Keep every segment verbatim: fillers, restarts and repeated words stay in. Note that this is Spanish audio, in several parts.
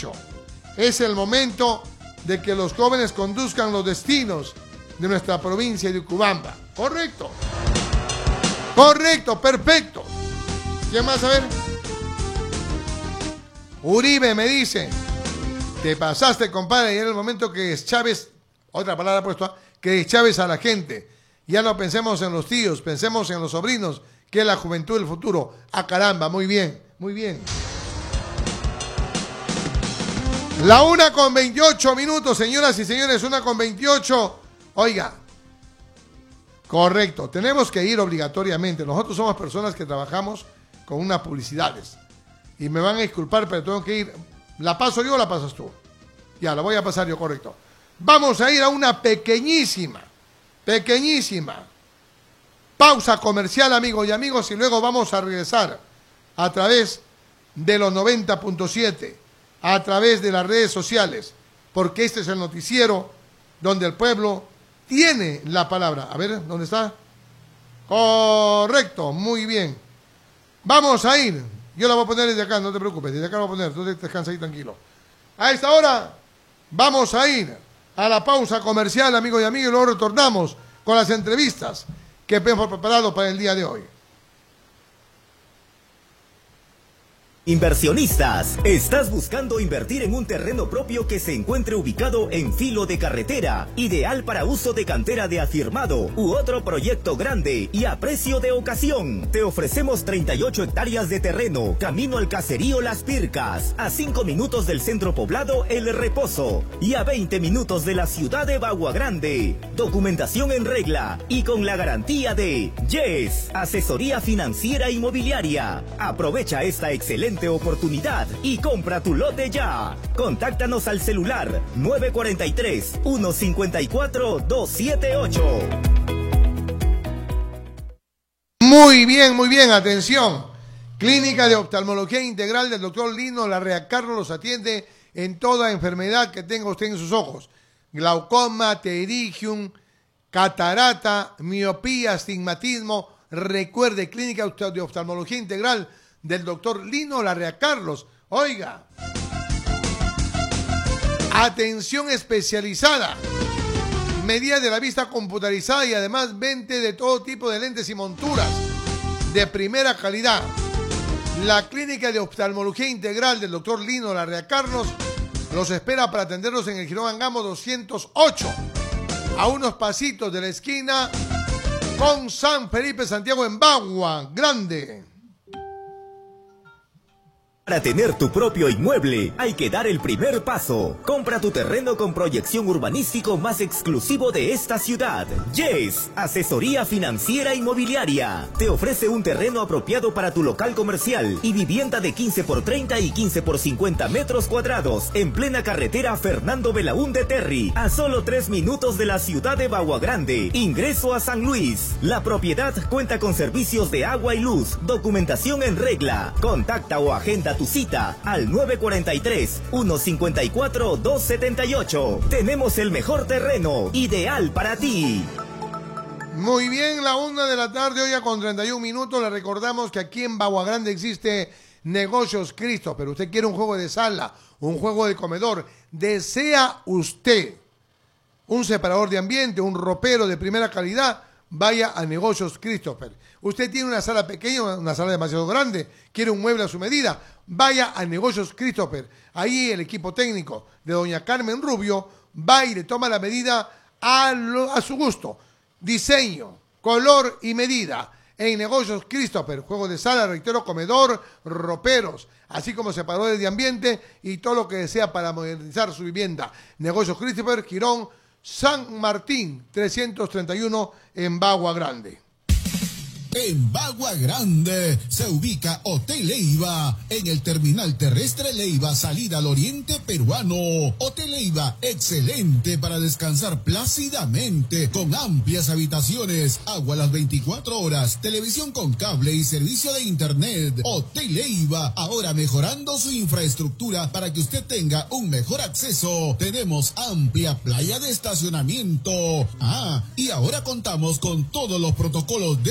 dicho, es el momento de que los jóvenes conduzcan los destinos de nuestra provincia de Ucubamba. Correcto. Correcto, perfecto. ¿Quién más? A ver. Uribe me dice, te pasaste, compadre, y era el momento que Chávez, otra palabra puesta, que Chávez a la gente. Ya no pensemos en los tíos, pensemos en los sobrinos, que es la juventud del futuro. Ah, caramba, muy bien, muy bien. La una con veintiocho minutos, señoras y señores, una con veintiocho. Oiga, correcto, tenemos que ir obligatoriamente. Nosotros somos personas que trabajamos con unas publicidades. Y me van a disculpar, pero tengo que ir. ¿La paso yo o la pasas tú? Ya, la voy a pasar yo, correcto. Vamos a ir a una pequeñísima, pequeñísima pausa comercial, amigos y amigos, y luego vamos a regresar a través de los noventa punto siete, a través de las redes sociales, porque este es el noticiero donde el pueblo tiene la palabra. A ver, ¿dónde está? Correcto, muy bien. Vamos a ir. Yo la voy a poner desde acá, no te preocupes, desde acá la voy a poner, tú descansa ahí tranquilo. A esta hora vamos a ir a la pausa comercial, amigos y amigas, y luego retornamos con las entrevistas que hemos preparado para el día de hoy. Inversionistas, ¿estás buscando invertir en un terreno propio que se encuentre ubicado en filo de carretera, ideal para uso de cantera de afirmado u otro proyecto grande y a precio de ocasión? Te ofrecemos treinta y ocho hectáreas de terreno, camino al caserío Las Pircas, a cinco minutos del centro poblado El Reposo y a veinte minutos de la ciudad de Bagua Grande. Documentación en regla y con la garantía de Yes, asesoría financiera inmobiliaria. Aprovecha esta excelente oportunidad y compra tu lote ya. Contáctanos al celular nueve cuatro tres, uno cinco cuatro, dos siete ocho. Muy bien, muy bien, atención. Clínica de Oftalmología Integral del doctor Lino Larrea Carlos los atiende en toda enfermedad que tenga usted en sus ojos. Glaucoma, pterigium, catarata, miopía, astigmatismo. Recuerde, Clínica de Oftalmología Integral del doctor Lino Larrea Carlos. Oiga, atención especializada, medida de la vista computarizada y además vente de todo tipo de lentes y monturas de primera calidad. La Clínica de Oftalmología Integral del doctor Lino Larrea Carlos los espera para atenderlos en el Girón Angamo doscientos ocho, a unos pasitos de la esquina con San Felipe Santiago en Bagua Grande. Para tener tu propio inmueble, hay que dar el primer paso. Compra tu terreno con proyección urbanístico más exclusivo de esta ciudad. Yes, asesoría financiera inmobiliaria. Te ofrece un terreno apropiado para tu local comercial y vivienda de quince por treinta y quince por cincuenta metros cuadrados en plena carretera Fernando Belaúnde Terry, a solo tres minutos de la ciudad de Bagua Grande. Ingreso a San Luis. La propiedad cuenta con servicios de agua y luz, documentación en regla. Contacta o agenda tu cita al nueve cuatro tres, uno cinco cuatro, dos siete ocho. Tenemos el mejor terreno, ideal para ti. Muy bien, la una de la tarde, hoy con treinta y un minutos. Le recordamos que aquí en Bagua Grande existe Negocios Cristo, pero usted quiere un juego de sala, un juego de comedor. ¿Desea usted un separador de ambiente, un ropero de primera calidad? Vaya a Negocios Christopher. Usted tiene una sala pequeña, una sala demasiado grande, quiere un mueble a su medida, vaya a Negocios Christopher. Ahí el equipo técnico de doña Carmen Rubio va y le toma la medida a, lo, a su gusto. Diseño, color y medida. En Negocios Christopher, juego de sala, reitero, comedor, roperos, así como separadores de ambiente y todo lo que desea para modernizar su vivienda. Negocios Christopher, Girón, San Martín, trescientos treinta y uno en Bagua Grande. En Bagua Grande se ubica Hotel Leiva, en el terminal terrestre Leiva, salida al oriente peruano. Hotel Leiva, excelente para descansar plácidamente, con amplias habitaciones, agua las veinticuatro horas, televisión con cable y servicio de internet. Hotel Leiva, ahora mejorando su infraestructura para que usted tenga un mejor acceso. Tenemos amplia playa de estacionamiento. Ah, y ahora contamos con todos los protocolos de seguridad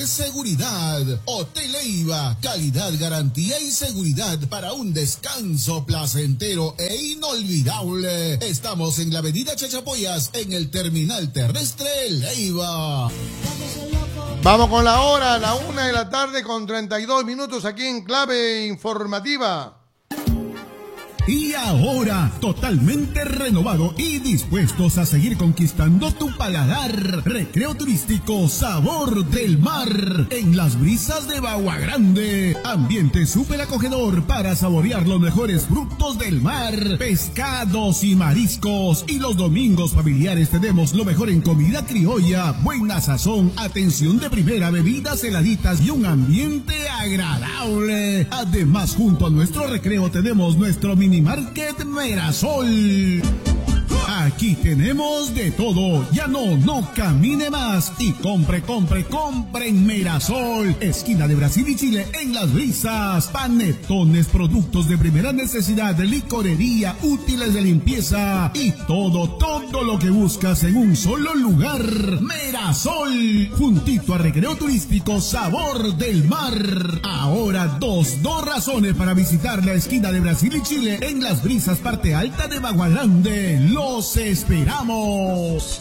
calidad. Hotel Leiva, calidad, garantía y seguridad para un descanso placentero e inolvidable. Estamos en la avenida Chachapoyas, en el terminal terrestre Leiva. Vamos con la hora, la una de la tarde con treinta y dos minutos aquí en Clave Informativa. Y ahora, totalmente renovado y dispuestos a seguir conquistando tu paladar. Recreo turístico Sabor del Mar, en las brisas de Bagua Grande. Ambiente súper acogedor para saborear los mejores frutos del mar, pescados y mariscos. Y los domingos familiares tenemos lo mejor en comida criolla, buena sazón, atención de primera, bebidas heladitas y un ambiente agradable. Además, junto a nuestro recreo tenemos nuestro mini Market Merasol. Aquí tenemos de todo. Ya no, no camine más y compre, compre, compre en Merasol. Esquina de Brasil y Chile en Las Brisas. Panetones, productos de primera necesidad, licorería, útiles de limpieza y todo, todo lo que buscas en un solo lugar. Merasol, juntito a Recreo Turístico Sabor del Mar. Ahora dos, dos razones para visitar la esquina de Brasil y Chile en Las Brisas, parte alta de Bagua Grande. Los esperamos.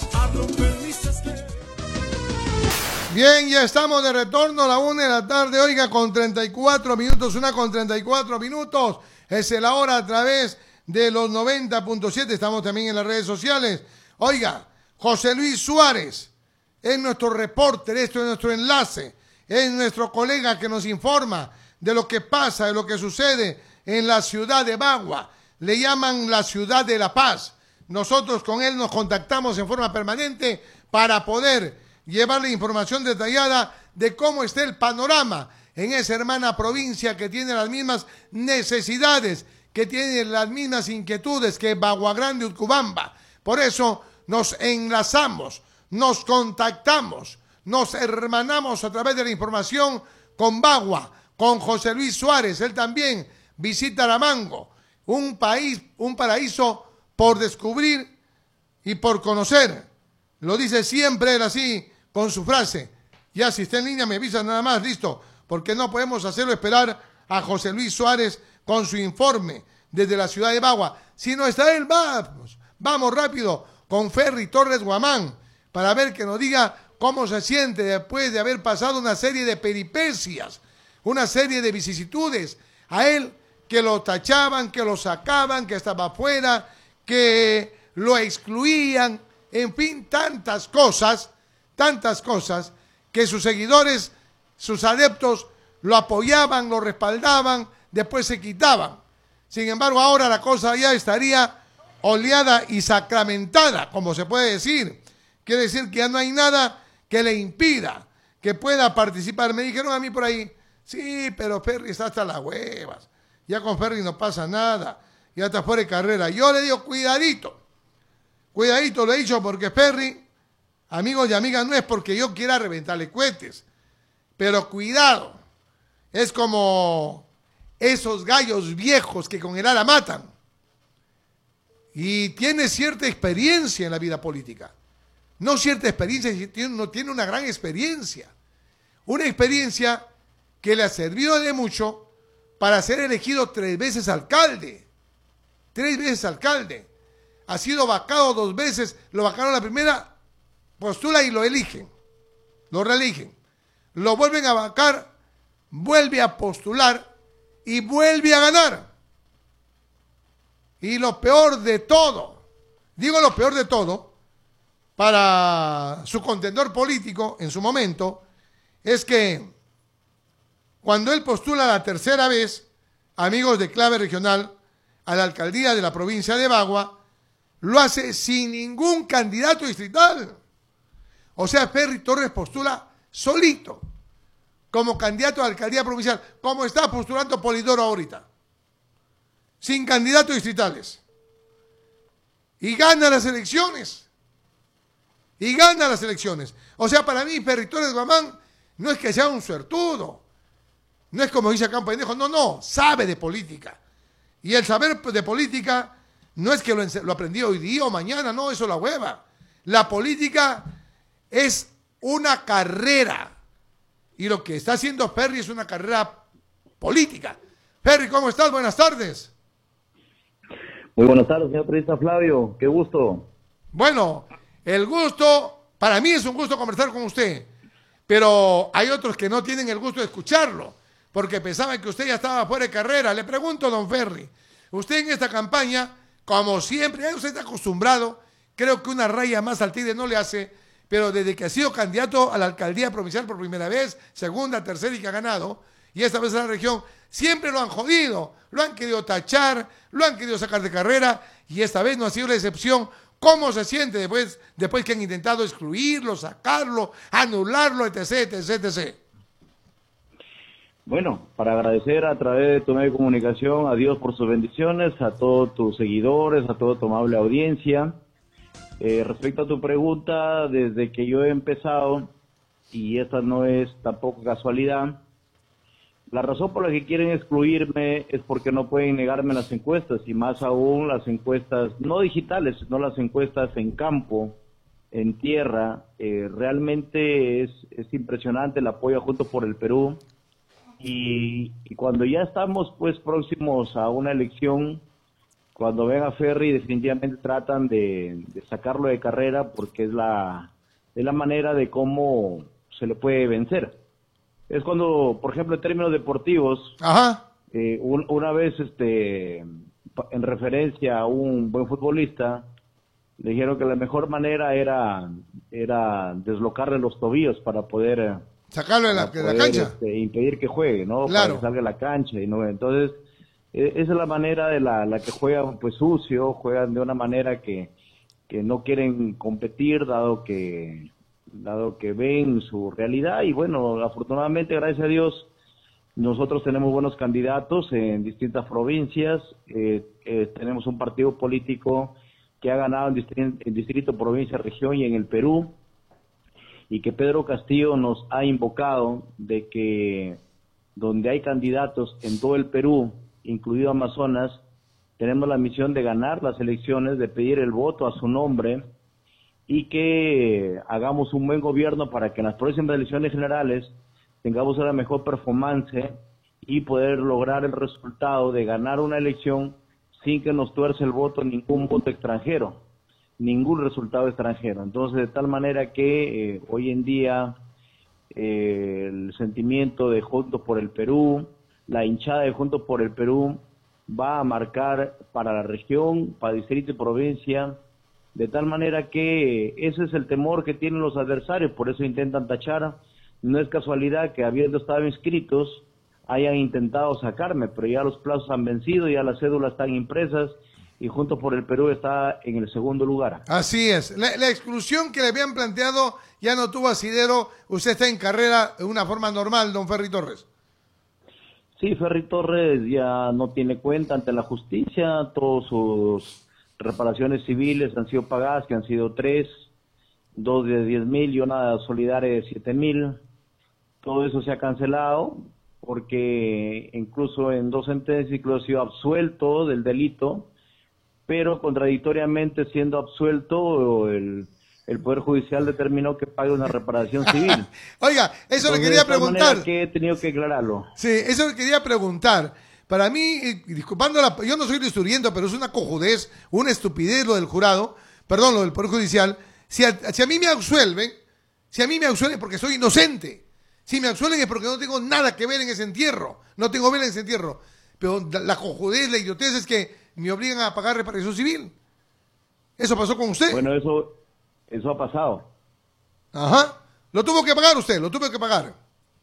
Bien, ya estamos de retorno a la una de la tarde, oiga, con treinta y cuatro minutos, una con treinta y cuatro minutos, es la hora a través de los noventa punto siete, estamos también en las redes sociales. Oiga, José Luis Suárez es nuestro reporter, esto es nuestro enlace, es nuestro colega que nos informa de lo que pasa, de lo que sucede en la ciudad de Bagua, le llaman la ciudad de la paz. Nosotros con él nos contactamos en forma permanente para poder llevarle información detallada de cómo está el panorama en esa hermana provincia que tiene las mismas necesidades, que tiene las mismas inquietudes que Bagua Grande, Utcubamba. Por eso nos enlazamos, nos contactamos, nos hermanamos a través de la información con Bagua, con José Luis Suárez. Él también visita Aramango, un país, un paraíso por descubrir y por conocer. Lo dice siempre él así, con su frase. Ya si está en línea me avisa nada más, listo, porque no podemos hacerlo esperar a José Luis Suárez con su informe desde la ciudad de Bagua. Si no está él, vamos, vamos rápido con Ferry Torres Guamán, para ver que nos diga cómo se siente después de haber pasado una serie de peripecias, una serie de vicisitudes. A él que lo tachaban, que lo sacaban, que estaba afuera, que lo excluían, en fin, tantas cosas, tantas cosas, que sus seguidores, sus adeptos, lo apoyaban, lo respaldaban, después se quitaban. Sin embargo, ahora la cosa ya estaría oleada y sacramentada, como se puede decir. Quiere decir que ya no hay nada que le impida que pueda participar. Me dijeron a mí por ahí, sí, pero Ferry está hasta las huevas, ya con Ferry no pasa nada, ya está fuera de carrera. Yo le digo, cuidadito, cuidadito, lo he dicho porque Ferry, amigos y amigas, no es porque yo quiera reventarle cohetes, pero cuidado, es como esos gallos viejos que con el ala matan, y tiene cierta experiencia en la vida política, no cierta experiencia, no tiene una gran experiencia, una experiencia que le ha servido de mucho para ser elegido tres veces alcalde, tres veces alcalde, ha sido vacado dos veces, lo vacaron la primera, postula y lo eligen, lo reeligen, lo vuelven a vacar, vuelve a postular y vuelve a ganar. Y lo peor de todo, digo lo peor de todo, para su contendor político en su momento, es que cuando él postula la tercera vez, amigos de Clave Regional, a la alcaldía de la provincia de Bagua, lo hace sin ningún candidato distrital. O sea, Ferry Torres postula solito como candidato a la alcaldía provincial, como está postulando Polidoro ahorita, sin candidatos distritales. Y gana las elecciones. Y gana las elecciones. O sea, para mí, Ferry Torres Guamán no es que sea un suertudo, no es como dice acá un pendejo, no, no, sabe de política. Y el saber de política no es que lo, lo aprendí hoy día o mañana, no, eso es la hueva. La política es una carrera Y lo que está haciendo Ferry es una carrera política. Ferry, ¿cómo estás? Buenas tardes. Muy buenas tardes, señor periodista Flavio. Qué gusto. Bueno, el gusto, para mí es un gusto conversar con usted, pero hay otros que no tienen el gusto de escucharlo, porque pensaban que usted ya estaba fuera de carrera. Le pregunto, don Ferry, usted en esta campaña, como siempre, ya usted está acostumbrado, creo que una raya más al tigre no le hace, pero desde que ha sido candidato a la alcaldía provincial por primera vez, segunda, tercera y que ha ganado, y esta vez en la región, siempre lo han jodido, lo han querido tachar, lo han querido sacar de carrera, y esta vez no ha sido la excepción. ¿Cómo se siente después, después que han intentado excluirlo, sacarlo, anularlo, etc, etc, etcétera? Bueno, para agradecer a través de tu medio de comunicación a Dios por sus bendiciones, a todos tus seguidores, a toda tu amable audiencia. Eh, respecto a tu pregunta, desde que yo he empezado, y esta no es tampoco casualidad, la razón por la que quieren excluirme es porque no pueden negarme las encuestas, y más aún las encuestas no digitales, sino las encuestas en campo, en tierra. Eh, realmente es, es impresionante el apoyo Juntos por el Perú, y, y cuando ya estamos pues próximos a una elección, cuando ven a Ferry definitivamente tratan de, de sacarlo de carrera, porque es la, es la manera de cómo se le puede vencer. Es cuando, por ejemplo, en términos deportivos, Ajá. Eh, un, una vez, este, en referencia a un buen futbolista, le dijeron que la mejor manera era, era deslocarle los tobillos para poder sacarlo de la, de la poder, cancha. Este, impedir que juegue, ¿no? Claro. Para que salga a la cancha y no. Entonces, eh, esa es la manera de la, la que juegan, pues sucio, juegan de una manera que, que no quieren competir, dado que dado que ven su realidad. Y bueno, afortunadamente, gracias a Dios, nosotros tenemos buenos candidatos en distintas provincias. Eh, eh, tenemos un partido político que ha ganado en distrito, en distrito, provincia, región y en el Perú, y que Pedro Castillo nos ha invocado de que donde hay candidatos en todo el Perú, incluido Amazonas, tenemos la misión de ganar las elecciones, de pedir el voto a su nombre, y que hagamos un buen gobierno para que en las próximas elecciones generales tengamos una mejor performance y poder lograr el resultado de ganar una elección sin que nos tuerce el voto ningún voto extranjero, ningún resultado extranjero. Entonces, de tal manera que eh, hoy en día eh, el sentimiento de Juntos por el Perú, la hinchada de Juntos por el Perú va a marcar para la región, para distrito y provincia, de tal manera que ese es el temor que tienen los adversarios, por eso intentan tachar. No es casualidad que, habiendo estado inscritos, hayan intentado sacarme, pero ya los plazos han vencido, ya las cédulas están impresas y Juntos por el Perú está en el segundo lugar. Así es. La, la exclusión que le habían planteado ya no tuvo asidero. Usted está en carrera de una forma normal, don Ferry Torres. Sí, Ferry Torres ya no tiene cuenta ante la justicia, todos sus reparaciones civiles han sido pagadas, que han sido tres, dos de diez mil y una solidaria de siete mil. Todo eso se ha cancelado porque incluso en dos sentencias incluso ha sido absuelto del delito, pero contradictoriamente, siendo absuelto, el, el Poder Judicial determinó que pague una reparación civil. Oiga, eso Entonces, le quería de tal preguntar. manera que he tenido que aclararlo. Sí, eso le quería preguntar. Para mí, y disculpando, la, yo no soy listuriento, pero es una cojudez, una estupidez lo del jurado, perdón, lo del Poder Judicial. Si a, si a mí me absuelven, si a mí me absuelven porque soy inocente, si me absuelven es porque no tengo nada que ver en ese entierro, no tengo vela en ese entierro. Pero la, la cojudez, la idiotez es que me obligan a pagar reparación civil. ¿Eso pasó con usted? Bueno, eso, eso ha pasado. Ajá. Lo tuvo que pagar usted, lo tuvo que pagar.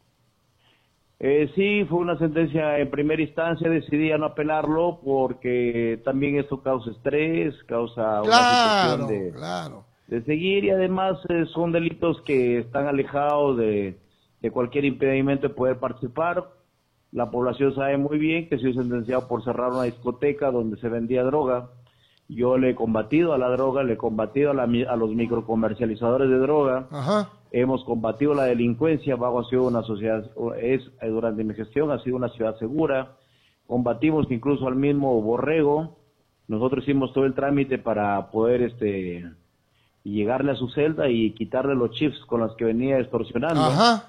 Eh, sí, fue una sentencia en primera instancia, decidí a no apelarlo porque también esto causa estrés, causa Claro, una situación de, claro. de seguir, y además eh, son delitos que están alejados de, de cualquier impedimento de poder participar. La población sabe muy bien que soy sentenciado por cerrar una discoteca donde se vendía droga. Yo le he combatido a la droga, le he combatido a, la, a los microcomercializadores de droga. Ajá. Hemos combatido la delincuencia. Bago ha sido una sociedad, es durante mi gestión ha sido una ciudad segura. Combatimos incluso al mismo Borrego. Nosotros hicimos todo el trámite para poder este llegarle a su celda y quitarle los chips con los que venía extorsionando. Ajá.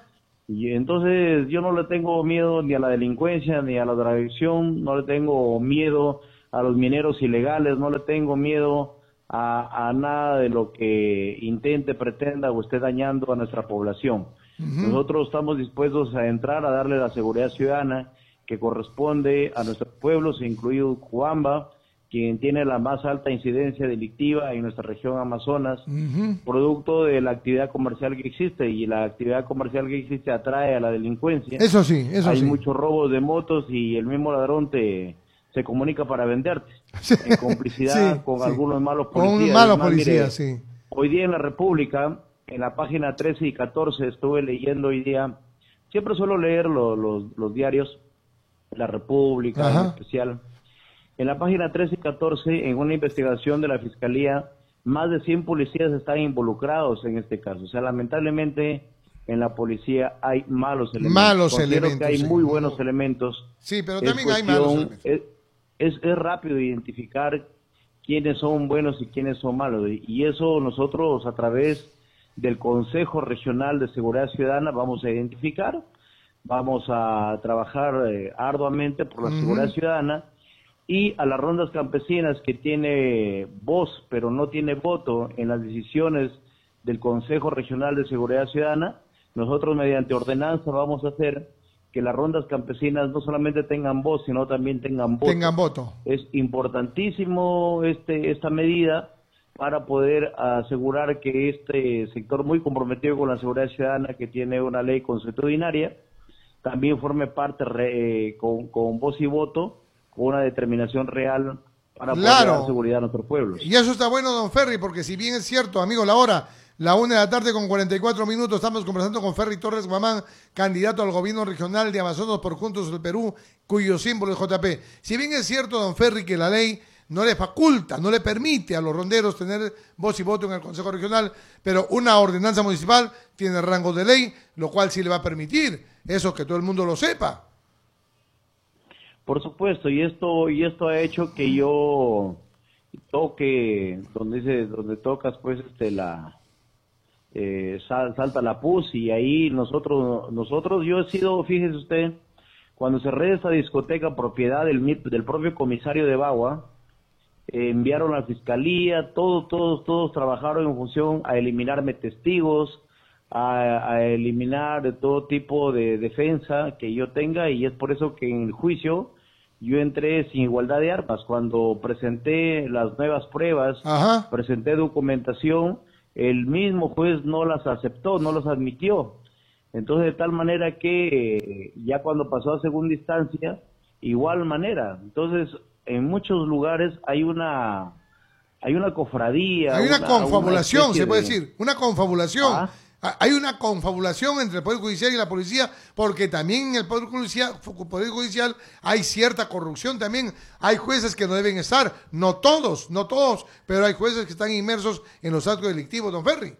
Y entonces yo no le tengo miedo ni a la delincuencia ni a la drogadicción, no le tengo miedo a los mineros ilegales, no le tengo miedo a, a nada de lo que intente, pretenda o esté dañando a nuestra población. Uh-huh. Nosotros estamos dispuestos a entrar a darle la seguridad ciudadana que corresponde a nuestros pueblos, incluido Cuamba, quien tiene la más alta incidencia delictiva en nuestra región Amazonas, uh-huh. producto de la actividad comercial que existe, y la actividad comercial que existe atrae a la delincuencia. Eso sí, eso Hay sí. muchos robos de motos y el mismo ladrón te se comunica para venderte, sí. en complicidad sí, con sí. algunos malos policías. Con malos policías, mire, sí. Hoy día en la República, en la página trece y catorce, estuve leyendo hoy día, siempre suelo leer lo, los, los diarios, La República, Ajá. en especial. En la página trece y catorce, en una investigación de la Fiscalía, más de cien policías están involucrados en este caso. O sea, lamentablemente, en la policía hay malos elementos. Malos Considero elementos. que hay sí. muy buenos elementos. Sí, pero también hay malos elementos. Es, es, es rápido identificar quiénes son buenos y quiénes son malos. Y eso nosotros, a través del Consejo Regional de Seguridad Ciudadana, vamos a identificar. Vamos a trabajar eh, arduamente por la uh-huh. seguridad ciudadana. Y a las rondas campesinas, que tiene voz pero no tiene voto en las decisiones del Consejo Regional de Seguridad Ciudadana, nosotros mediante ordenanza vamos a hacer que las rondas campesinas no solamente tengan voz, sino también tengan voto. Tengan voto. Es importantísimo este esta medida para poder asegurar que este sector muy comprometido con la seguridad ciudadana, que tiene una ley consuetudinaria, también forme parte re, eh, con, con voz y voto, con una determinación real para claro. poder dar seguridad a nuestros pueblos. Y eso está bueno, don Ferry, porque si bien es cierto, amigo, la hora, la una de la tarde con cuarenta y cuatro minutos, estamos conversando con Ferry Torres Guamán, candidato al gobierno regional de Amazonas por Juntos del Perú, cuyo símbolo es J P. Si bien es cierto, don Ferry, que la ley no le faculta, no le permite a los ronderos tener voz y voto en el Consejo Regional, pero una ordenanza municipal tiene rango de ley, lo cual sí le va a permitir eso, que todo el mundo lo sepa. Por supuesto, y esto y esto ha hecho que yo toque, donde dice, donde tocas pues este la eh, sal, salta la pus, y ahí nosotros nosotros yo he sido, fíjese usted, cuando cerré esta discoteca propiedad del del propio comisario de Bagua, eh, enviaron a la fiscalía, todos todos todos trabajaron en función a eliminarme testigos, a, a eliminar todo tipo de defensa que yo tenga, y es por eso que en el juicio yo entré sin igualdad de armas. Cuando presenté las nuevas pruebas, Ajá. presenté documentación, el mismo juez no las aceptó, no las admitió. Entonces, de tal manera que eh, ya cuando pasó a segunda instancia, igual manera. Entonces, en muchos lugares hay una hay una cofradía. Hay una, una confabulación, una se puede de... decir, una confabulación. ¿Ah? Hay una confabulación entre el Poder Judicial y la policía, porque también en el Poder Judicial, Poder Judicial hay cierta corrupción también. Hay jueces que no deben estar, no todos, no todos, pero hay jueces que están inmersos en los actos delictivos, don Ferry.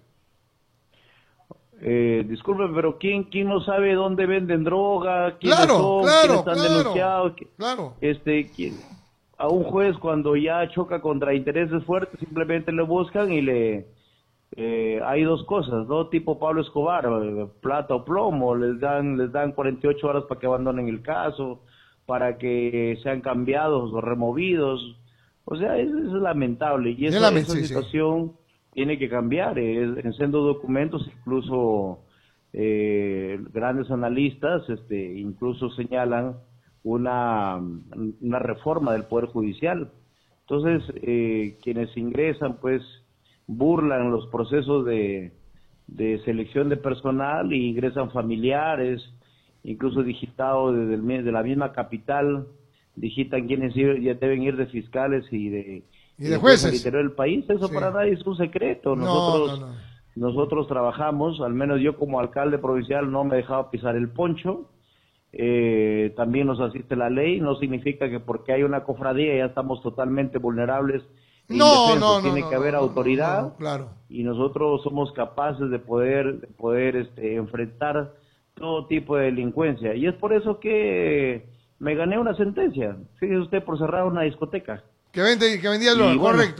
Eh, disculpe, pero ¿quién, quién no sabe dónde venden droga? ¿Quiénes claro, son? claro, ¿Quiénes están claro, denunciados? Claro. Este, ¿quién? A un juez, cuando ya choca contra intereses fuertes, simplemente le buscan y le... Eh, hay dos cosas, ¿no? Tipo Pablo Escobar, plata o plomo, les dan les dan cuarenta y ocho horas para que abandonen el caso, para que sean cambiados o removidos. O sea, es, es lamentable, y eso, esa sí, situación sí. tiene que cambiar. Es, en siendo documentos, incluso eh, grandes analistas este, incluso señalan una, una reforma del Poder Judicial. Entonces, eh, quienes ingresan, pues, burlan los procesos de, de selección de personal, y ingresan familiares, incluso digitados desde el, de la misma capital, digitan quienes ya deben ir de fiscales y de, ¿Y de jueces al interior del país. Eso sí. Para nadie es un secreto. Nosotros, no, no, no. nosotros trabajamos, al menos yo como alcalde provincial no me dejaba pisar el poncho. Eh, también nos asiste la ley, no significa que porque hay una cofradía ya estamos totalmente vulnerables. No, no, no, tiene no, que haber no, autoridad, no, no, claro. Y nosotros somos capaces de poder de poder este, enfrentar todo tipo de delincuencia, y es por eso que me gané una sentencia, fíjese usted, por cerrar una discoteca. Que vende, que vendía el oro, correcto, sí.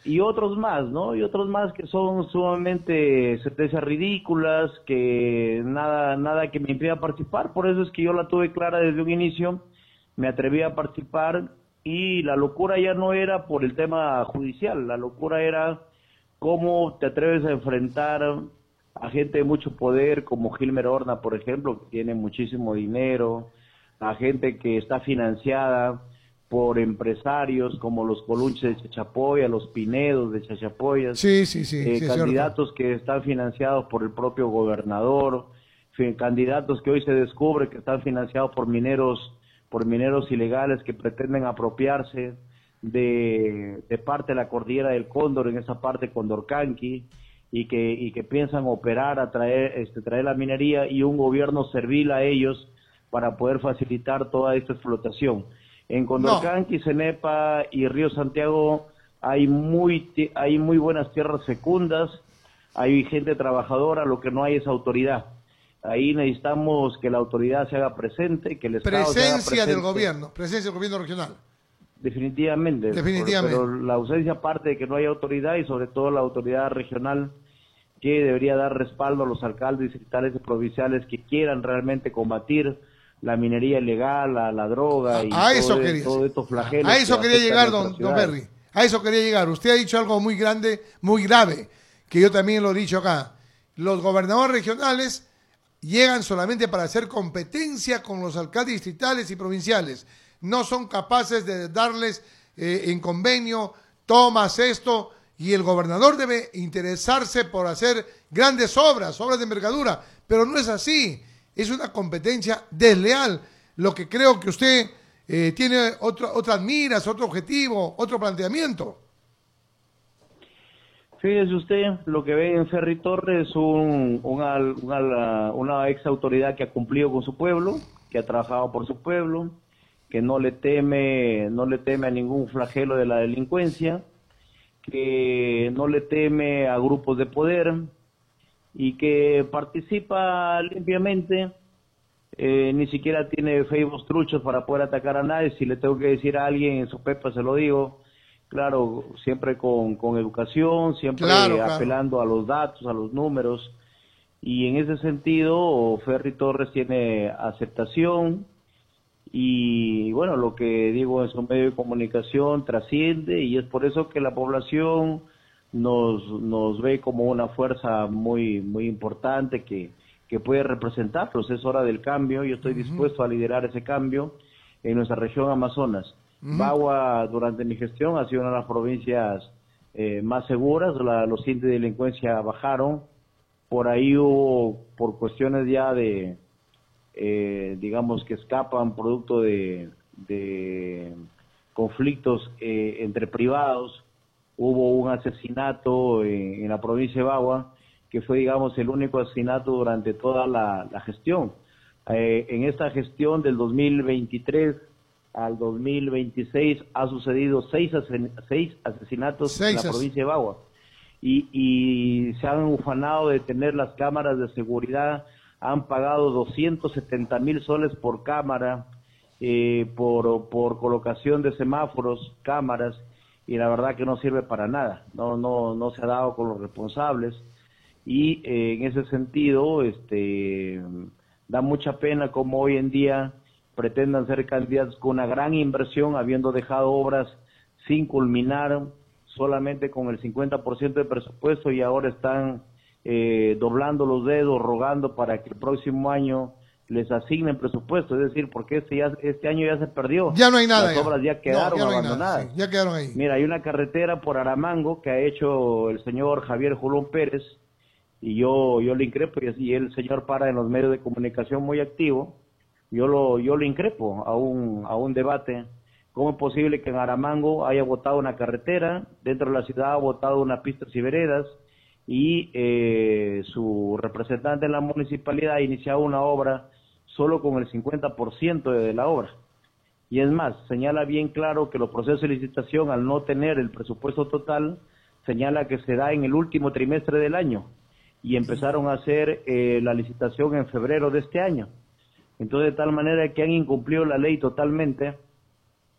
y otros más, ¿no? Y otros más que son sumamente sentencias ridículas, que nada, nada que me impida participar. Por eso es que yo la tuve clara desde un inicio, me atreví a participar, y la locura ya no era por el tema judicial, la locura era cómo te atreves a enfrentar a gente de mucho poder como Gilmer Horna, por ejemplo, que tiene muchísimo dinero, a gente que está financiada por empresarios como los Colunches de Chachapoya, los Pinedos de Chachapoyas, sí, sí, sí, eh, sí, candidatos que están financiados por el propio gobernador, fin, candidatos que hoy se descubre que están financiados por mineros, por mineros ilegales que pretenden apropiarse de, de parte de la cordillera del Cóndor, en esa parte Condorcanqui, y que, y que piensan operar, a traer, este, traer la minería, y un gobierno servil a ellos para poder facilitar toda esta explotación. En Condorcanqui, no. Cenepa y Río Santiago hay muy, hay muy buenas tierras fecundas, hay gente trabajadora, lo que no hay es autoridad. Ahí necesitamos que la autoridad se haga presente, que el Estado presencia se haga presente. del gobierno, presencia del gobierno regional. Definitivamente. Definitivamente. Pero, pero la ausencia parte de que no hay autoridad, y sobre todo la autoridad regional, que debería dar respaldo a los alcaldes distritales y provinciales que quieran realmente combatir la minería ilegal, la, la droga y a, a eso todo, quería, todo estos flagelos. A eso quería llegar, don, don Berry. A eso quería llegar. Usted ha dicho algo muy grande, muy grave, que yo también lo he dicho acá. Los gobernadores regionales llegan solamente para hacer competencia con los alcaldes distritales y provinciales. No son capaces de darles eh, en convenio, tomas esto, y el gobernador debe interesarse por hacer grandes obras, obras de envergadura, pero no es así. Es una competencia desleal, lo que creo que usted eh, tiene otro, otras miras, otro objetivo, otro planteamiento. Fíjese usted, lo que ve en Ferry Torres es un, una, una, una ex autoridad que ha cumplido con su pueblo, que ha trabajado por su pueblo, que no le teme, no le teme a ningún flagelo de la delincuencia, que no le teme a grupos de poder, y que participa limpiamente, eh, ni siquiera tiene Facebook truchos para poder atacar a nadie. Si le tengo que decir a alguien en su pepa, se lo digo, claro, siempre con, con educación, siempre claro, claro. apelando a los datos, a los números, y en ese sentido Ferry Torres tiene aceptación, y bueno, lo que digo en su medio de comunicación trasciende, y es por eso que la población nos nos ve como una fuerza muy muy importante que, que puede representarlos. Es hora del cambio, yo estoy uh-huh. dispuesto a liderar ese cambio en nuestra región Amazonas. Uh-huh. Bagua, durante mi gestión, ha sido una de las provincias eh, más seguras, la, los índices de delincuencia bajaron, por ahí hubo, por cuestiones ya de, eh, digamos que escapan producto de, de conflictos eh, entre privados. Hubo un asesinato en, en la provincia de Bagua, que fue, digamos, el único asesinato durante toda la, la gestión. Eh, en esta gestión del dos mil veintitrés al dos mil veintiséis ha sucedido seis, asen seis asesinatos seis en la provincia de Bagua. Y, y se han ufanado de tener las cámaras de seguridad, han pagado doscientos setenta mil soles por cámara, eh, por, por colocación de semáforos, cámaras, y la verdad que no sirve para nada, no no no se ha dado con los responsables, y eh, en ese sentido este da mucha pena como hoy en día pretendan ser candidatos con una gran inversión, habiendo dejado obras sin culminar, solamente con el cincuenta por ciento de presupuesto, y ahora están eh, doblando los dedos, rogando para que el próximo año les asignen presupuesto, es decir, porque este ya este año ya se perdió. Ya no hay nada. Las ya. obras ya quedaron no, ya no abandonadas. Nada, sí, ya quedaron ahí. Mira, hay una carretera por Aramango que ha hecho el señor Javier Julón Pérez, y yo yo le increpo, y así el señor para en los medios de comunicación muy activo, yo lo yo le increpo a un a un debate. ¿Cómo es posible que en Aramango haya botado una carretera, dentro de la ciudad ha botado unas pistas y veredas, y eh, su representante en la municipalidad ha iniciado una obra solo con el cincuenta por ciento de la obra? Y es más, señala bien claro que los procesos de licitación, al no tener el presupuesto total, señala que se da en el último trimestre del año, y empezaron a hacer eh, la licitación en febrero de este año. Entonces, de tal manera que han incumplido la ley totalmente,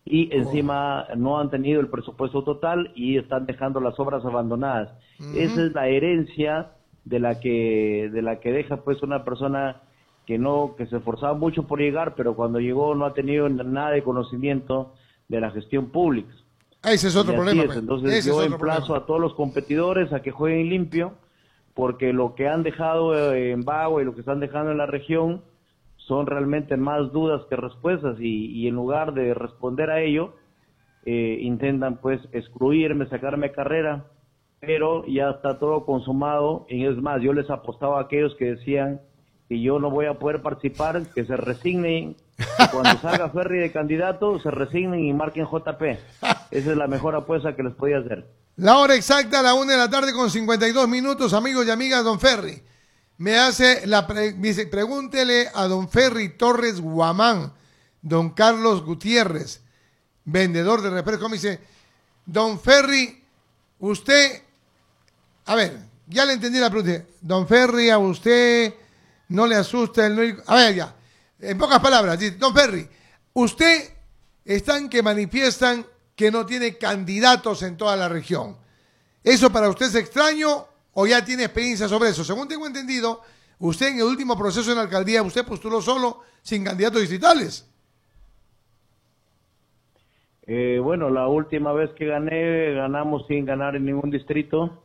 y encima oh. no han tenido el presupuesto total y están dejando las obras abandonadas. Uh-huh. Esa es la herencia de la que de la que deja pues una persona que no que se esforzaba mucho por llegar, pero cuando llegó no ha tenido nada de conocimiento de la gestión pública. Ese es otro problema. Es. Entonces Ese yo emplazo problema. a todos los competidores a que jueguen limpio, porque lo que han dejado en Bagua y lo que están dejando en la región son realmente más dudas que respuestas, y, y en lugar de responder a ello, eh, intentan pues excluirme, sacarme carrera, pero ya está todo consumado. Y es más, yo les apostaba a aquellos que decían que yo no voy a poder participar, que se resignen, que cuando salga Ferry de candidato, se resignen y marquen J P. Esa es la mejor apuesta que les podía hacer. La hora exacta, a la una de la tarde con cincuenta y dos minutos, amigos y amigas. Don Ferry me hace la pre, dice, pregúntele a don Ferry Torres Guamán, don Carlos Gutiérrez, vendedor de refrescos. Me dice, don Ferry, usted, a ver, ya le entendí la pregunta. Don Ferry, a usted no le asusta el no ir, a ver, ya, en pocas palabras, dice, don Ferry, usted están que manifiestan que no tiene candidatos en toda la región. ¿Eso para usted es extraño o ya tiene experiencia sobre eso? Según tengo entendido, usted en el último proceso en la alcaldía, usted postuló solo, sin candidatos distritales. Eh, bueno, la última vez que gané, ganamos sin ganar en ningún distrito.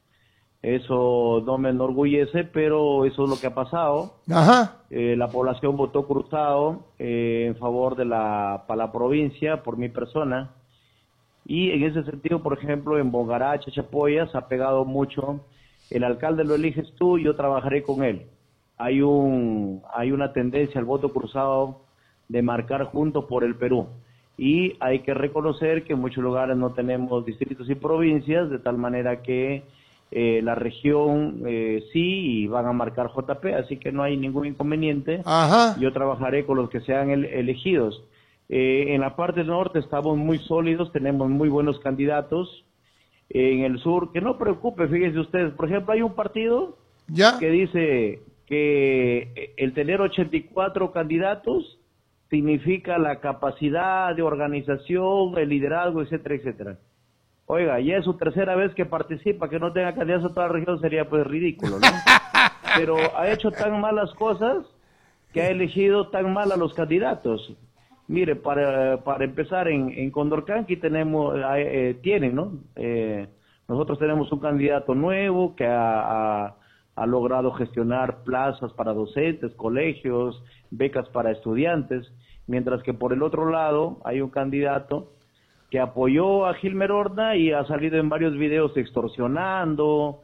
Eso no me enorgullece, pero eso es lo que ha pasado. Ajá. Eh, la población votó cruzado eh, en favor de la, para la provincia, por mi persona. Y en ese sentido, por ejemplo, en Bongará, Chachapoyas, ha pegado mucho. El alcalde lo eliges tú, yo trabajaré con él. Hay un hay una tendencia al voto cruzado de marcar juntos por el Perú. Y hay que reconocer que en muchos lugares no tenemos distritos y provincias, de tal manera que eh, la región eh, sí, y van a marcar J P, así que no hay ningún inconveniente. Ajá. Yo trabajaré con los que sean el, elegidos. Eh, en la parte norte estamos muy sólidos, tenemos muy buenos candidatos. Eh, en el sur, que no preocupe, fíjense ustedes, por ejemplo, hay un partido ¿Ya? que dice que el tener ochenta y cuatro candidatos significa la capacidad de organización, el liderazgo, etcétera, etcétera. Oiga, ya es su tercera vez que participa, que no tenga candidatos a toda la región sería pues ridículo, ¿no? Pero ha hecho tan malas cosas que ha elegido tan mal a los candidatos. Mire, para, para empezar, en, en Condorcanqui tenemos, eh, tienen, ¿no? Eh, nosotros tenemos un candidato nuevo que ha, ha, ha logrado gestionar plazas para docentes, colegios, becas para estudiantes, mientras que por el otro lado hay un candidato que apoyó a Gilmer Horna y ha salido en varios videos extorsionando,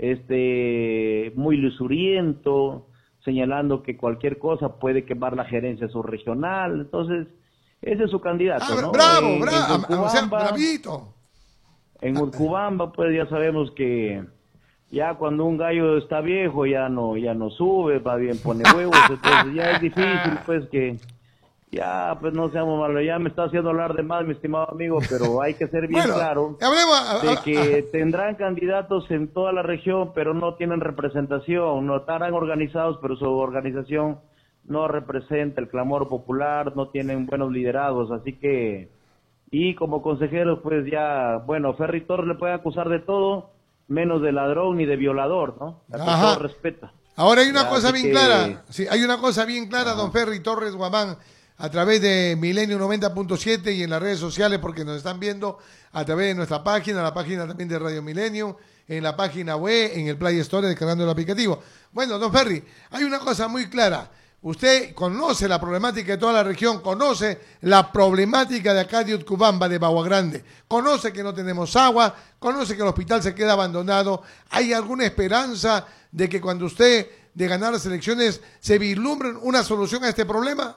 este, muy lusuriento, señalando que cualquier cosa puede quemar la gerencia subregional. Entonces, ese es su candidato, ah, ¿no? Bravo, en, bravo, en Urcubamba, o sea, bravito. En Urcubamba, pues ya sabemos que ya cuando un gallo está viejo ya no ya no sube, va bien, pone huevos, entonces ya es difícil, pues que ya, pues no seamos malos, ya me está haciendo hablar de más, mi estimado amigo, pero hay que ser bien bueno, claro hablemos, de que tendrán candidatos en toda la región, pero no tienen representación, no estarán organizados, pero su organización no representa el clamor popular, no tienen buenos liderazgos, así que, y como consejeros, pues ya, bueno, Ferry Torres le puede acusar de todo, menos de ladrón ni de violador, ¿no? Todo respeta. Ahora hay una ya, cosa bien que... clara, sí, hay una cosa bien clara, Ajá. don Ferry Torres Guamán, a través de Milenio noventa punto siete y en las redes sociales, porque nos están viendo a través de nuestra página, la página también de Radio Milenio, en la página web, en el Play Store, descargando el aplicativo. Bueno, don Ferry, hay una cosa muy clara. Usted conoce la problemática de toda la región, conoce la problemática de acá de Urcubamba, de Bagua Grande, conoce que no tenemos agua, conoce que el hospital se queda abandonado. ¿Hay alguna esperanza de que cuando usted, de ganar las elecciones, se vislumbre una solución a este problema?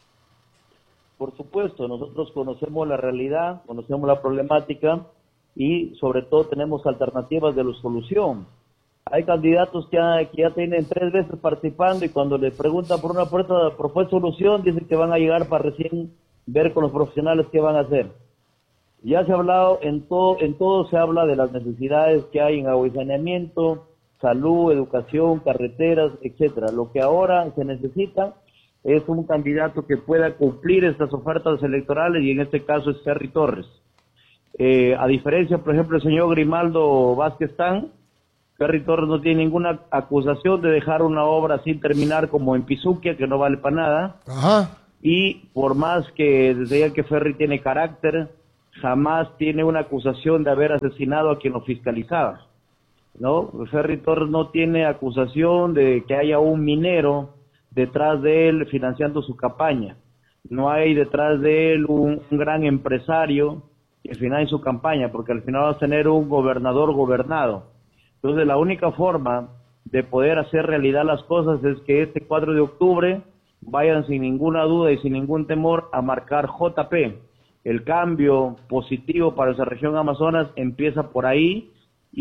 Por supuesto, nosotros conocemos la realidad, conocemos la problemática y sobre todo tenemos alternativas de solución. Hay candidatos que ya, que ya tienen tres veces participando y cuando les preguntan por una propuesta, propuesta de solución dicen que van a llegar para recién ver con los profesionales qué van a hacer. Ya se ha hablado, en todo, en todo se habla de las necesidades que hay en agua y saneamiento, salud, educación, carreteras, etcétera. Lo que ahora se necesita es un candidato que pueda cumplir estas ofertas electorales, y en este caso es Ferry Torres. Eh, a diferencia, por ejemplo, el señor Grimaldo Vázquez Tan, Ferry Torres no tiene ninguna acusación de dejar una obra sin terminar como en Pizuquia, que no vale para nada. Ajá. Y por más que digan que Ferry tiene carácter, jamás tiene una acusación de haber asesinado a quien lo fiscalizaba, ¿no? Ferry Torres no tiene acusación de que haya un minero detrás de él financiando su campaña. No hay detrás de él un, un gran empresario que financie su campaña, porque al final va a tener un gobernador gobernado. Entonces la única forma de poder hacer realidad las cosas es que este cuatro de octubre vayan sin ninguna duda y sin ningún temor a marcar J P. El cambio positivo para esa región Amazonas empieza por ahí,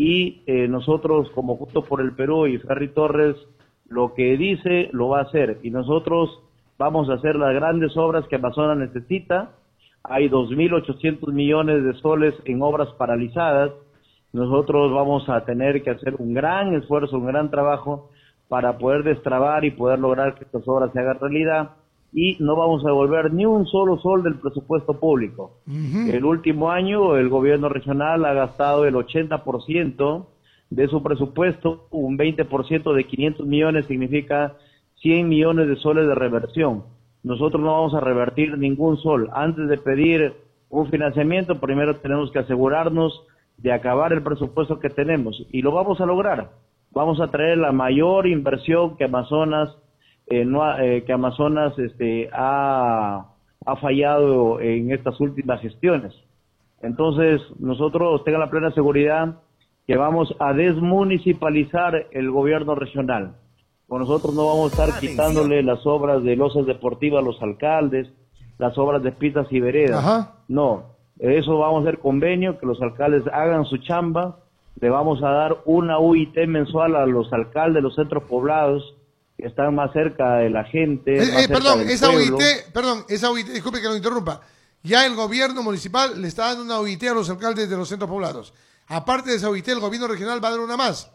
y eh, nosotros como Juntos por el Perú y Ferry Torres, lo que dice lo va a hacer, y nosotros vamos a hacer las grandes obras que Amazonas necesita. Hay dos mil ochocientos millones de soles en obras paralizadas. Nosotros vamos a tener que hacer un gran esfuerzo, un gran trabajo para poder destrabar y poder lograr que estas obras se hagan realidad, y no vamos a devolver ni un solo sol del presupuesto público. Uh-huh. El último año el gobierno regional ha gastado el ochenta por ciento de su presupuesto, un veinte por ciento de quinientos millones significa cien millones de soles de reversión. Nosotros no vamos a revertir ningún sol. Antes de pedir un financiamiento, primero tenemos que asegurarnos de acabar el presupuesto que tenemos, y lo vamos a lograr. Vamos a traer la mayor inversión que Amazonas eh, no ha, eh, que Amazonas este, ha, ha fallado en estas últimas gestiones. Entonces, nosotros tengan la plena seguridad que vamos a desmunicipalizar el gobierno regional. Con nosotros no vamos a estar quitándole las obras de losas deportivas a los alcaldes, las obras de pistas y veredas. Ajá. No, eso vamos a hacer convenio, que los alcaldes hagan su chamba. Le vamos a dar una U I T mensual a los alcaldes de los centros poblados que están más cerca de la gente. Eh, más eh, perdón, esa pueblo. U I T, perdón, esa U I T, disculpe que lo interrumpa. Ya el gobierno municipal le está dando una U I T a los alcaldes de los centros poblados. Aparte de esa U I T, el gobierno regional va a dar una más.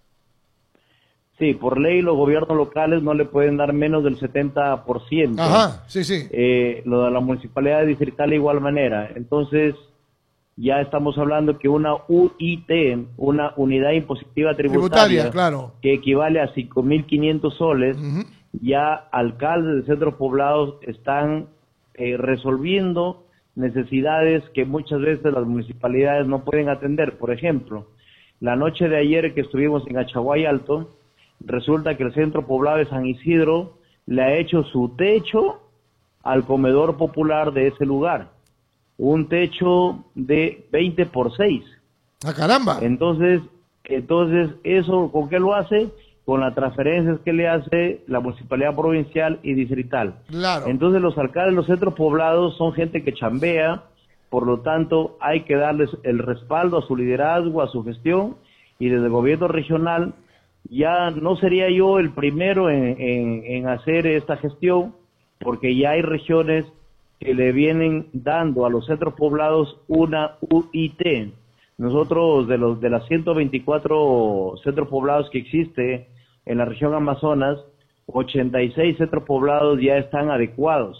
Sí, por ley los gobiernos locales no le pueden dar menos del setenta por ciento. Ajá, sí, sí. Eh, lo de la municipalidad distrital de igual manera. Entonces, ya estamos hablando que una U I T, una unidad impositiva tributaria, tributaria, claro, que equivale a cinco mil quinientos soles, uh-huh. Ya alcaldes de centros poblados están eh, resolviendo necesidades que muchas veces las municipalidades no pueden atender. Por ejemplo, la noche de ayer que estuvimos en Achaguay Alto, resulta que el centro poblado de San Isidro le ha hecho su techo al comedor popular de ese lugar. Un techo de veinte por seis. ¡Ah, caramba! Entonces, entonces ¿eso con qué lo hace? Con las transferencias que le hace la municipalidad provincial y distrital. Claro. Entonces los alcaldes de los centros poblados son gente que chambea, por lo tanto hay que darles el respaldo a su liderazgo, a su gestión, y desde el gobierno regional ya no sería yo el primero en, en, en hacer esta gestión, porque ya hay regiones que le vienen dando a los centros poblados una U I T. Nosotros, de los de las ciento veinticuatro centros poblados que existe en la región Amazonas, ochenta y seis centros poblados ya están adecuados.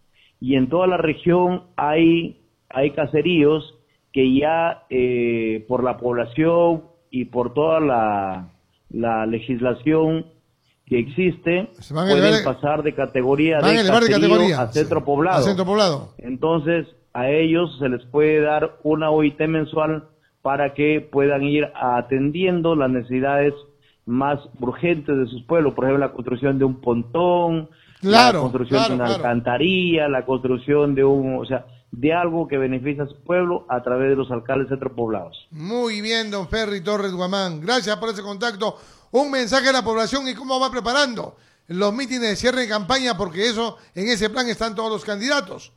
Y en toda la región hay, hay caseríos que ya eh, por la población y por toda la, la legislación que existe, pueden elevar, pasar de categoría de caserío de categoría, a centro poblado. A centro poblado. Entonces, a ellos se les puede dar una U I T mensual para que puedan ir atendiendo las necesidades más urgentes de sus pueblos. Por ejemplo, la construcción de un pontón, claro, la construcción claro, de una claro. alcantarilla, la construcción de un, o sea, de algo que beneficia a su pueblo a través de los alcaldes de centros poblados. Muy bien, don Ferry Torres Guamán. Gracias por ese contacto. Un mensaje a la población y cómo va preparando los mítines de cierre de campaña, porque eso, en ese plan están todos los candidatos.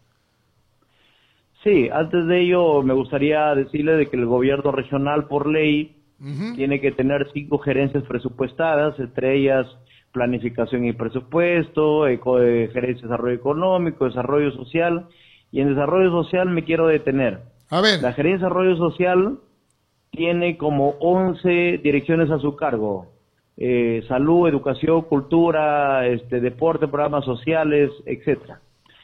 Sí, antes de ello me gustaría decirle de que el gobierno regional por ley uh-huh. tiene que tener cinco gerencias presupuestadas, entre ellas planificación y presupuesto, eco, eh, gerencia de desarrollo económico, desarrollo social, y en desarrollo social me quiero detener. A ver. La gerencia de desarrollo social tiene como once direcciones a su cargo. eh, salud, educación, cultura, este, deporte, programas sociales, etcétera.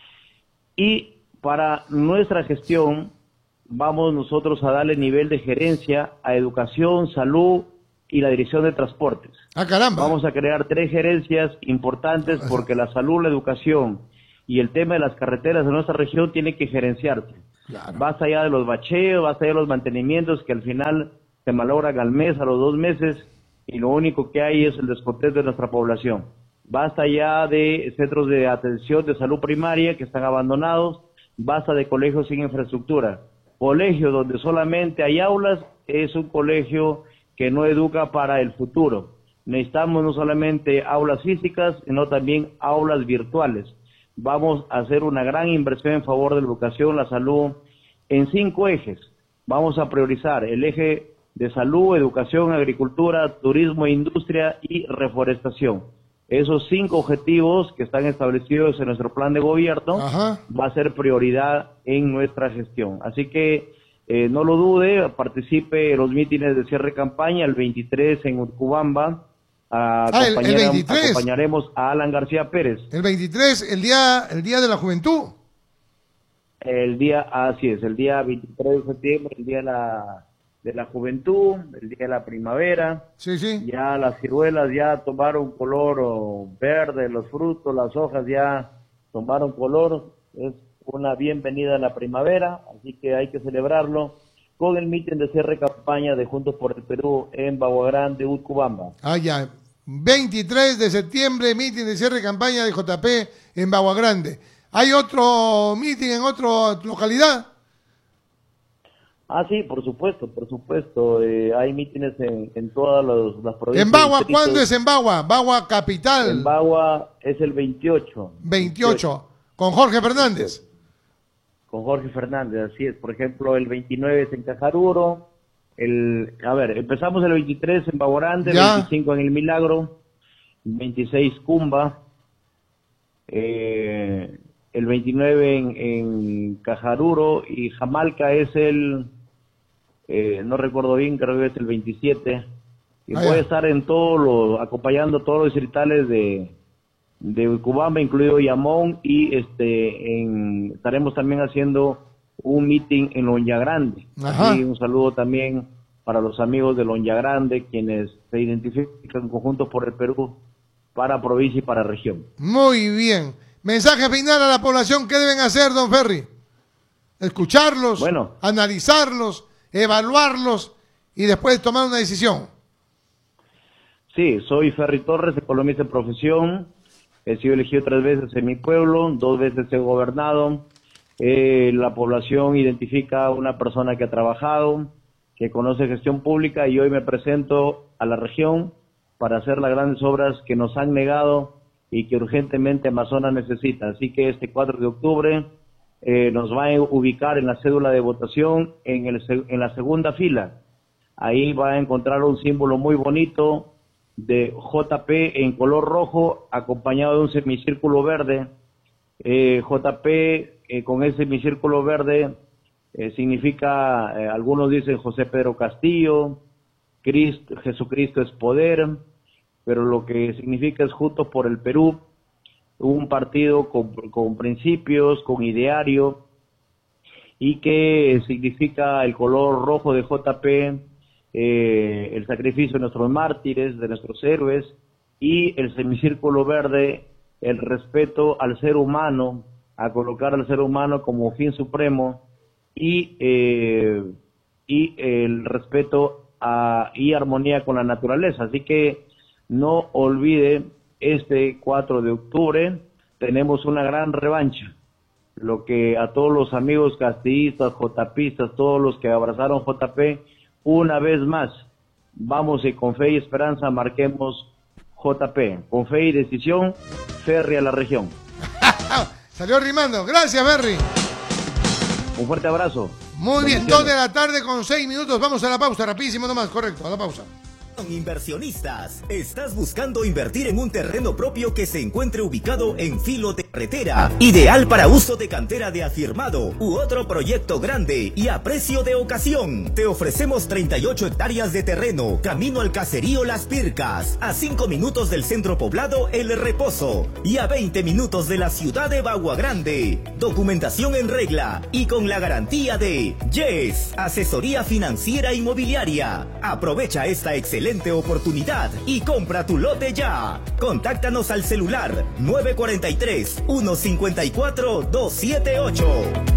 Y para nuestra gestión vamos nosotros a darle nivel de gerencia a educación, salud y la dirección de transportes. Ah, caramba. Vamos a crear tres gerencias importantes porque la salud, la educación y el tema de las carreteras de nuestra región tiene que gerenciarse. Claro. Basta ya de los bacheos, basta ya de los mantenimientos que al final se malogran al mes, a los dos meses, y lo único que hay es el descontento de nuestra población. Basta ya de centros de atención de salud primaria que están abandonados, basta de colegios sin infraestructura. Colegio donde solamente hay aulas es un colegio que no educa para el futuro. Necesitamos no solamente aulas físicas, sino también aulas virtuales. Vamos a hacer una gran inversión en favor de la educación, la salud, en cinco ejes. Vamos a priorizar el eje de salud, educación, agricultura, turismo, industria y reforestación. Esos cinco objetivos que están establecidos en nuestro plan de gobierno Ajá. va a ser prioridad en nuestra gestión. Así que eh, no lo dude, participe en los mítines de cierre de campaña el veintitrés en Urcubamba. Ah, el, el veintitrés. Acompañaremos a Alan García Pérez. El veintitrés, el día, el día de la juventud. El día, así es, el día veintitrés de septiembre, el día de la, de la juventud, el día de la primavera. Sí, sí. Ya las ciruelas ya tomaron color oh, verde, los frutos, las hojas ya tomaron color. Es una bienvenida a la primavera, así que hay que celebrarlo con el mitin de cierre de campaña de Juntos por el Perú en Bagua Grande, Urcubamba. Ah, ya. veintitrés de septiembre, mitin de cierre de campaña de J P en Bagua Grande. ¿Hay otro mitin en otra localidad? Ah, sí, por supuesto, por supuesto. Eh, hay mítines en, en todas los, las provincias. ¿En Bagua? ¿Cuándo es en Bagua? Bagua capital. En Bagua es el veintiocho. veintiocho. Con Jorge Fernández. Con Jorge Fernández, así es. Por ejemplo, el veintinueve es en Cajaruro. El, a ver, empezamos el veintitrés en Bagua Grande, ya. veinticinco en El Milagro, veintiséis Cumba, eh, el veintinueve en, en Cajaruro y Jamalca es el, eh, no recuerdo bien, creo que es el veintisiete. Y ah, voy ya. a estar en todos los, acompañando todos los distritales de de Urcubamba, incluido Yamón, y este en, estaremos también haciendo un meeting en Loña Grande. Y un saludo también para los amigos de Loña Grande, quienes se identifican conjuntos por el Perú para provincia y para región. Muy bien. Mensaje final a la población, ¿qué deben hacer, don Ferry? Escucharlos, bueno, analizarlos, evaluarlos y después tomar una decisión. Sí, soy Ferry Torres, economista en profesión. He sido elegido tres veces en mi pueblo, dos veces he gobernado. Eh, la población identifica a una persona que ha trabajado, que conoce gestión pública, y hoy me presento a la región para hacer las grandes obras que nos han negado y que urgentemente Amazonas necesita. Así que este cuatro de octubre eh, nos va a ubicar en la cédula de votación en, el, en la segunda fila. Ahí va a encontrar un símbolo muy bonito de J P en color rojo, acompañado de un semicírculo verde. eh, J P eh, con ese semicírculo verde eh, significa, eh, algunos dicen José Pedro Castillo, Cristo, Jesucristo es poder, pero lo que significa es Juntos por el Perú, un partido con, con principios, con ideario, y que significa el color rojo de J P, Eh, el sacrificio de nuestros mártires, de nuestros héroes, y el semicírculo verde, el respeto al ser humano, a colocar al ser humano como fin supremo, y, eh, y el respeto a, y armonía con la naturaleza. Así que no olvide, este cuatro de octubre tenemos una gran revancha. Lo que a todos los amigos castillistas, jotapistas, todos los que abrazaron J P, una vez más, vamos y con fe y esperanza marquemos J P. Con fe y decisión, Ferry a la región. Salió rimando. Gracias, Ferry. Un fuerte abrazo. Muy bien, dos de la tarde con seis minutos. Vamos a la pausa, rapidísimo nomás, correcto, a la pausa. Inversionistas, ¿estás buscando invertir en un terreno propio que se encuentre ubicado en filo de carretera, ideal para uso de cantera de afirmado u otro proyecto grande y a precio de ocasión? Te ofrecemos treinta y ocho hectáreas de terreno, camino al caserío Las Pircas, a cinco minutos del centro poblado El Reposo y a veinte minutos de la ciudad de Bagua Grande. Documentación en regla y con la garantía de Yes, asesoría financiera inmobiliaria. Aprovecha esta excelente oportunidad y compra tu lote ya. Contáctanos al celular nueve cuatro tres, uno cinco cuatro, dos siete ocho.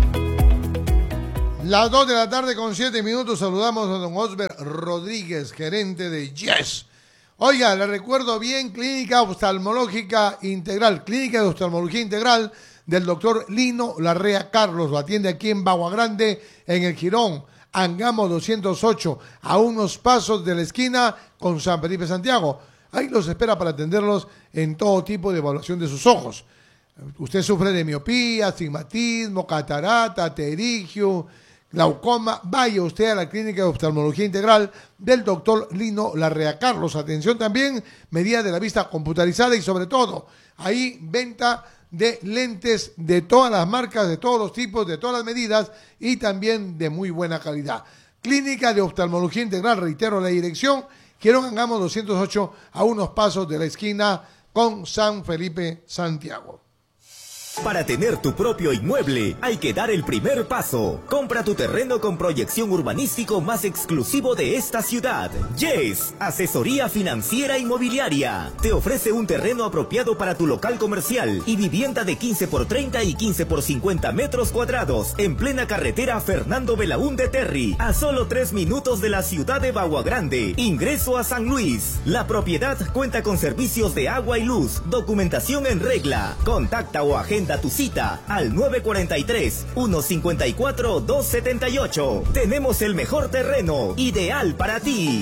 Las dos de la tarde con siete minutos. Saludamos a don Osber Rodríguez, gerente de Yes. Oiga, le recuerdo bien, Clínica Oftalmológica Integral, Clínica de Oftalmología Integral del doctor Lino Larrea Carlos. Lo atiende aquí en Bagua Grande, en el Jirón Angamo doscientos ocho, a unos pasos de la esquina con San Felipe Santiago. Ahí los espera para atenderlos en todo tipo de evaluación de sus ojos. Usted sufre de miopía, astigmatismo, catarata, pterigio, glaucoma. Vaya usted a la Clínica de Oftalmología Integral del doctor Lino Larrea Carlos. Atención también, medida de la vista computarizada y sobre todo, ahí venta de lentes de todas las marcas, de todos los tipos, de todas las medidas y también de muy buena calidad. Clínica de Oftalmología Integral, reitero la dirección, Jirón Angamo doscientos ocho, a unos pasos de la esquina con San Felipe Santiago. Para tener tu propio inmueble, hay que dar el primer paso. Compra tu terreno con proyección urbanístico más exclusivo de esta ciudad. Yes, asesoría financiera inmobiliaria. Te ofrece un terreno apropiado para tu local comercial y vivienda de quince por treinta y quince por cincuenta metros cuadrados en plena carretera Fernando Belaúnde Terry, a solo tres minutos de la ciudad de Bagua Grande. Ingreso a San Luis. La propiedad cuenta con servicios de agua y luz, documentación en regla. Contacta o agenda tu cita al nueve cuatro tres, uno cinco cuatro, dos siete ocho. Tenemos el mejor terreno, ideal para ti.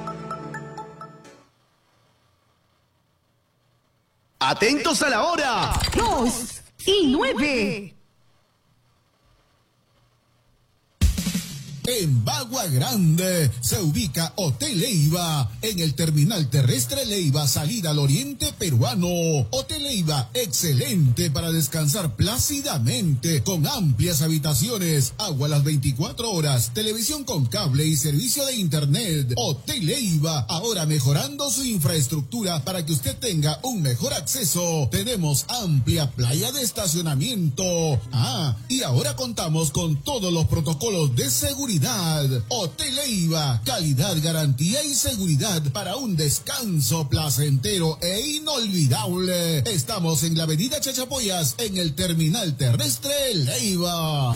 Atentos a la hora. Dos y nueve. En Bagua Grande se ubica Hotel Leiva, en el terminal terrestre Leiva, salida al oriente peruano. Hotel Leiva, excelente para descansar plácidamente, con amplias habitaciones, agua las veinticuatro horas, televisión con cable y servicio de internet. Hotel Leiva, ahora mejorando su infraestructura para que usted tenga un mejor acceso. Tenemos amplia playa de estacionamiento. Ah, y ahora contamos con todos los protocolos de seguridad. Hotel Leiva, calidad, garantía y seguridad para un descanso placentero e inolvidable. Estamos en la avenida Chachapoyas, en el terminal terrestre Leiva.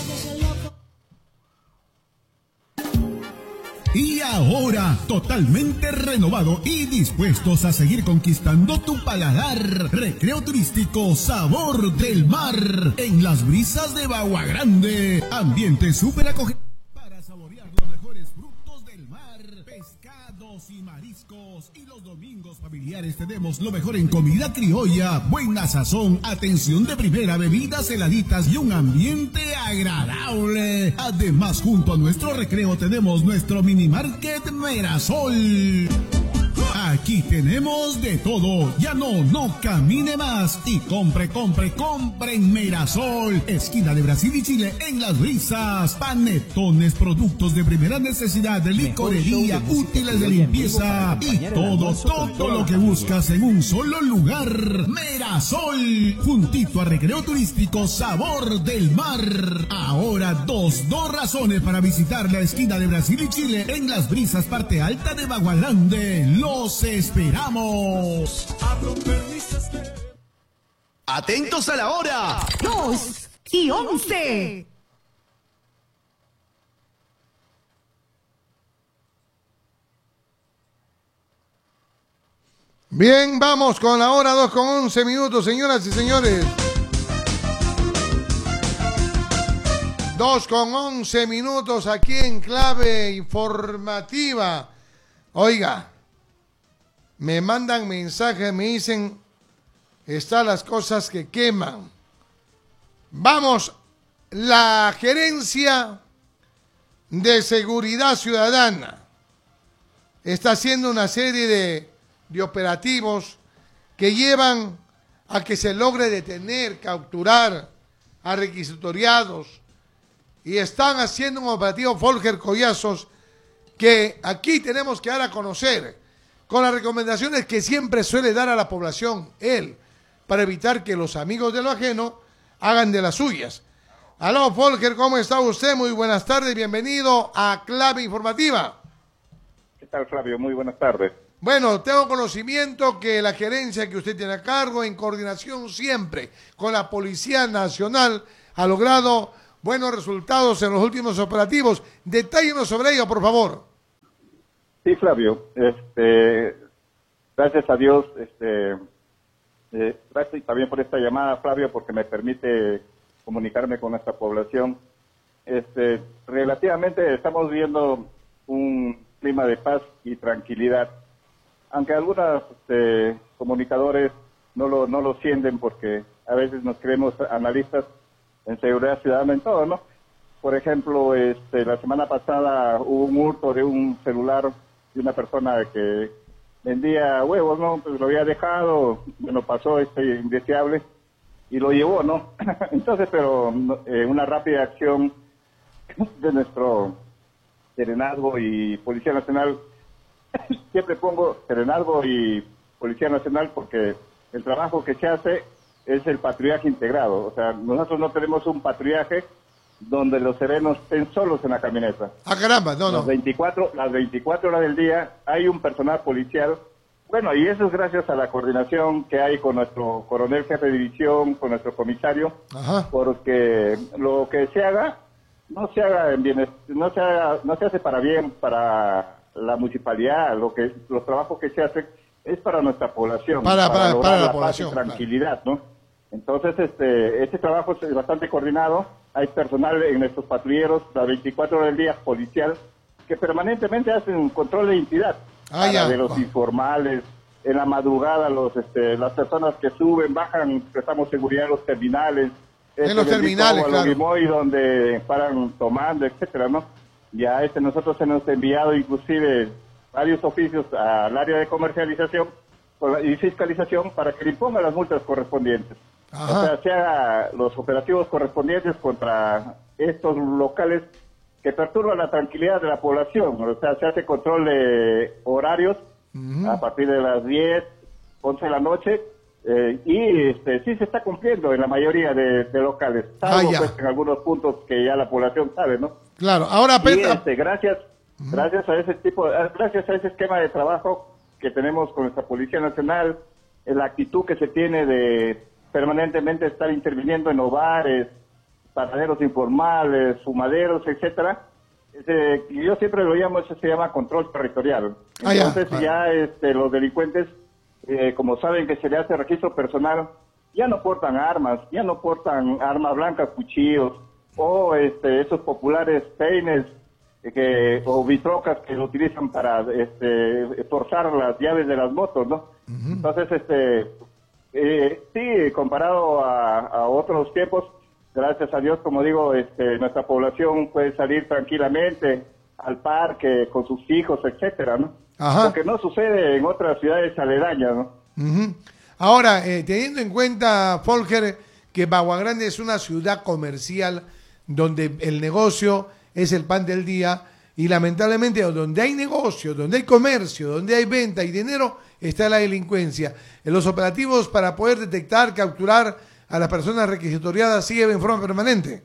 Y ahora, totalmente renovado y dispuestos a seguir conquistando tu paladar. Recreo turístico Sabor del Mar, en las brisas de Bagua Grande. Ambiente súper acogedor para saborear los mejores frutos del mar, pescados y mariscos. Y los domingos familiares tenemos lo mejor en comida criolla, buena sazón, atención de primera, bebidas heladitas y un ambiente agradable. Además, junto a nuestro recreo tenemos nuestro mini market Merasol. Aquí tenemos de todo. Ya no, no camine más y compre, compre, compre en Merasol. Esquina de Brasil y Chile, en Las Brisas. Panetones, productos de primera necesidad, de licorería, útiles de limpieza y todo, todo lo que buscas en un solo lugar. Merasol, juntito a Recreo Turístico Sabor del Mar. Ahora dos, dos razones para visitar la esquina de Brasil y Chile, en Las Brisas, parte alta de Bagua Grande. Los esperamos. Atentos a la hora. Dos y once. Bien, vamos con la hora dos con once minutos, señoras y señores. dos con once minutos aquí en Clave Informativa. Oiga, me mandan mensajes, me dicen, están las cosas que queman. Vamos, la Gerencia de Seguridad Ciudadana está haciendo una serie de, de operativos que llevan a que se logre detener, capturar a requisitoriados, y están haciendo un operativo Folger Collazos que aquí tenemos que dar a conocer con las recomendaciones que siempre suele dar a la población él, para evitar que los amigos de lo ajeno hagan de las suyas. Aló, Folger, ¿cómo está usted? Muy buenas tardes, bienvenido a Clave Informativa. ¿Qué tal, Flavio? Muy buenas tardes. Bueno, tengo conocimiento que la gerencia que usted tiene a cargo, en coordinación siempre con la Policía Nacional, ha logrado buenos resultados en los últimos operativos. Detállenos sobre ello, por favor. Sí, Flavio. Este, gracias a Dios. Este, eh, gracias también por esta llamada, Flavio, porque me permite comunicarme con nuestra población. Este, relativamente estamos viendo un clima de paz y tranquilidad, aunque algunos este, comunicadores no lo no lo sienten, porque a veces nos creemos analistas en seguridad ciudadana en todo, ¿no? Por ejemplo, este, la semana pasada hubo un hurto de un celular de una persona que vendía huevos, ¿no? Pues lo había dejado, me lo pasó este indeseable y lo llevó, ¿no? Entonces, pero eh, una rápida acción de nuestro Serenazgo y Policía Nacional, siempre pongo Serenazgo y Policía Nacional porque el trabajo que se hace es el patrullaje integrado. O sea, nosotros no tenemos un patrullaje donde los serenos estén solos en la camioneta. Ah, caramba, no, no. Las veinticuatro, las veinticuatro horas del día hay un personal policial. Bueno, y eso es gracias a la coordinación que hay con nuestro coronel jefe de división, con nuestro comisario. Ajá. Porque lo que se haga, no se haga en bien, no se haga, no se hace para bien para la municipalidad. Lo que, los trabajos que se hacen es para nuestra población. Para, para, para, para la, la población. Paz y tranquilidad, claro. ¿No? Entonces, este, este trabajo es bastante coordinado. Hay personal en nuestros patrulleros, las veinticuatro horas del día, policial, que permanentemente hacen un control de identidad. Ah, ya. De los informales, en la madrugada, los, este, las personas que suben, bajan, prestamos seguridad en los terminales. En este, los terminales, claro. Limoy, donde paran tomando, etcétera, ¿no? Ya este, nosotros hemos enviado inclusive varios oficios al área de comercialización y fiscalización para que le impongan las multas correspondientes. Ajá. O sea, se haga los operativos correspondientes contra estos locales que perturban la tranquilidad de la población. O sea, se hace control de horarios uh-huh. a partir de las diez, once de la noche, eh, y este, sí se está cumpliendo en la mayoría de, de locales, salvo ah, pues, en algunos puntos que ya la población sabe, ¿no? Claro, ahora... Y, este, gracias, uh-huh. gracias a ese tipo, gracias a ese esquema de trabajo que tenemos con nuestra Policía Nacional, la actitud que se tiene de permanentemente estar interviniendo en hogares, paraderos informales, fumaderos, etcétera. Ese, yo siempre lo llamo, eso se llama control territorial. Entonces ah, ya, ya este, los delincuentes, eh, como saben que se le hace registro personal, ya no portan armas, ya no portan armas blancas, cuchillos, o este, esos populares peines eh, que, o bitrocas que lo utilizan para este, forzar las llaves de las motos, ¿no? Uh-huh. Entonces, este... Eh, sí, comparado a, a otros tiempos, gracias a Dios, como digo, este, nuestra población puede salir tranquilamente al parque con sus hijos, etcétera, ¿no? Ajá. Lo que no sucede en otras ciudades aledañas, ¿no? Uh-huh. Ahora, eh, teniendo en cuenta, Folger, que Bagua Grande es una ciudad comercial donde el negocio es el pan del día, y lamentablemente donde hay negocio, donde hay comercio, donde hay venta y dinero, está la delincuencia. En los operativos para poder detectar, capturar a las personas requisitoriadas siguen en forma permanente.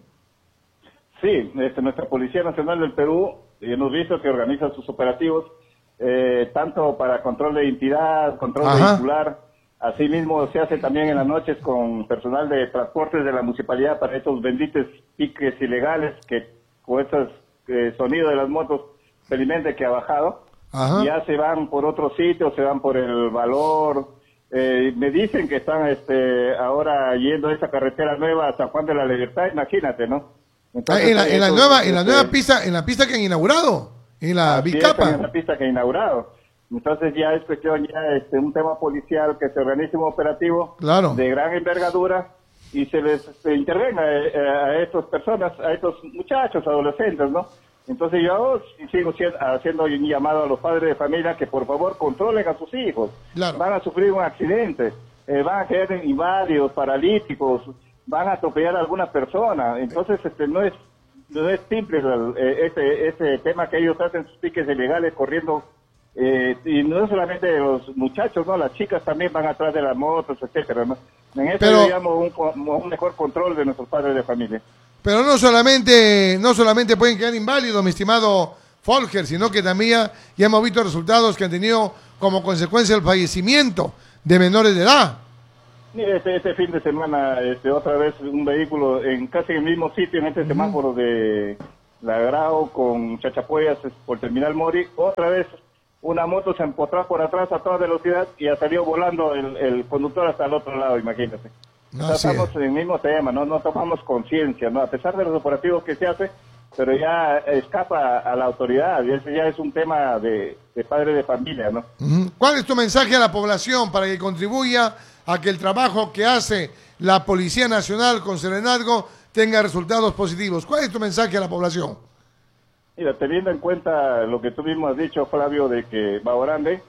Sí, este, nuestra Policía Nacional del Perú, y hemos visto que organiza sus operativos, eh, tanto para control de identidad, control Ajá. vehicular, asimismo se hace también en las noches con personal de transportes de la municipalidad para estos benditos piques ilegales que con estos eh, sonidos de las motos, felizmente que ha bajado. Ajá. Ya se van por otros sitios, se van por el Valor. Eh, me dicen que están este, ahora yendo a esa carretera nueva a San Juan de la Libertad, imagínate, ¿no? Entonces, ah, en, la, en, la nueva, este, en la nueva pista, en la pista que han inaugurado, en la Bicapa. En la pista que han inaugurado. Entonces ya es cuestión, ya este, un tema policial que se organice un operativo claro. de gran envergadura y se les se intervenga a, a estas personas, a estos muchachos, adolescentes, ¿no? Entonces yo sigo haciendo un llamado a los padres de familia que por favor controlen a sus hijos. Claro. Van a sufrir un accidente, eh, van a quedar inválidos, paralíticos, van a atropellar a alguna persona. Entonces este no es no es simple el, ese, ese tema que ellos hacen sus piques ilegales corriendo. Eh, y no solamente los muchachos, no, las chicas también van atrás de las motos, etcétera, ¿no? En eso Pero... digamos un, un mejor control de nuestros padres de familia. Pero no solamente, no solamente pueden quedar inválidos, mi estimado Folger, sino que también ya, ya hemos visto resultados que han tenido como consecuencia el fallecimiento de menores de edad. Mire, este, este fin de semana, este, otra vez un vehículo en casi el mismo sitio, en este uh-huh. semáforo de La Grau con Chachapoyas por Terminal Mori, otra vez una moto se empotró por atrás a toda velocidad y ya salió volando el, el conductor hasta el otro lado, imagínate. No, estamos sí. en el mismo tema, no no tomamos conciencia, no a pesar de los operativos que se hace, pero ya escapa a la autoridad, y ese ya es un tema de, de padre de familia, ¿no? Uh-huh. ¿Cuál es tu mensaje a la población para que contribuya a que el trabajo que hace la Policía Nacional con Serenazgo tenga resultados positivos? ¿Cuál es tu mensaje a la población? Mira, teniendo en cuenta lo que tú mismo has dicho, Flavio, de que Bajo Grande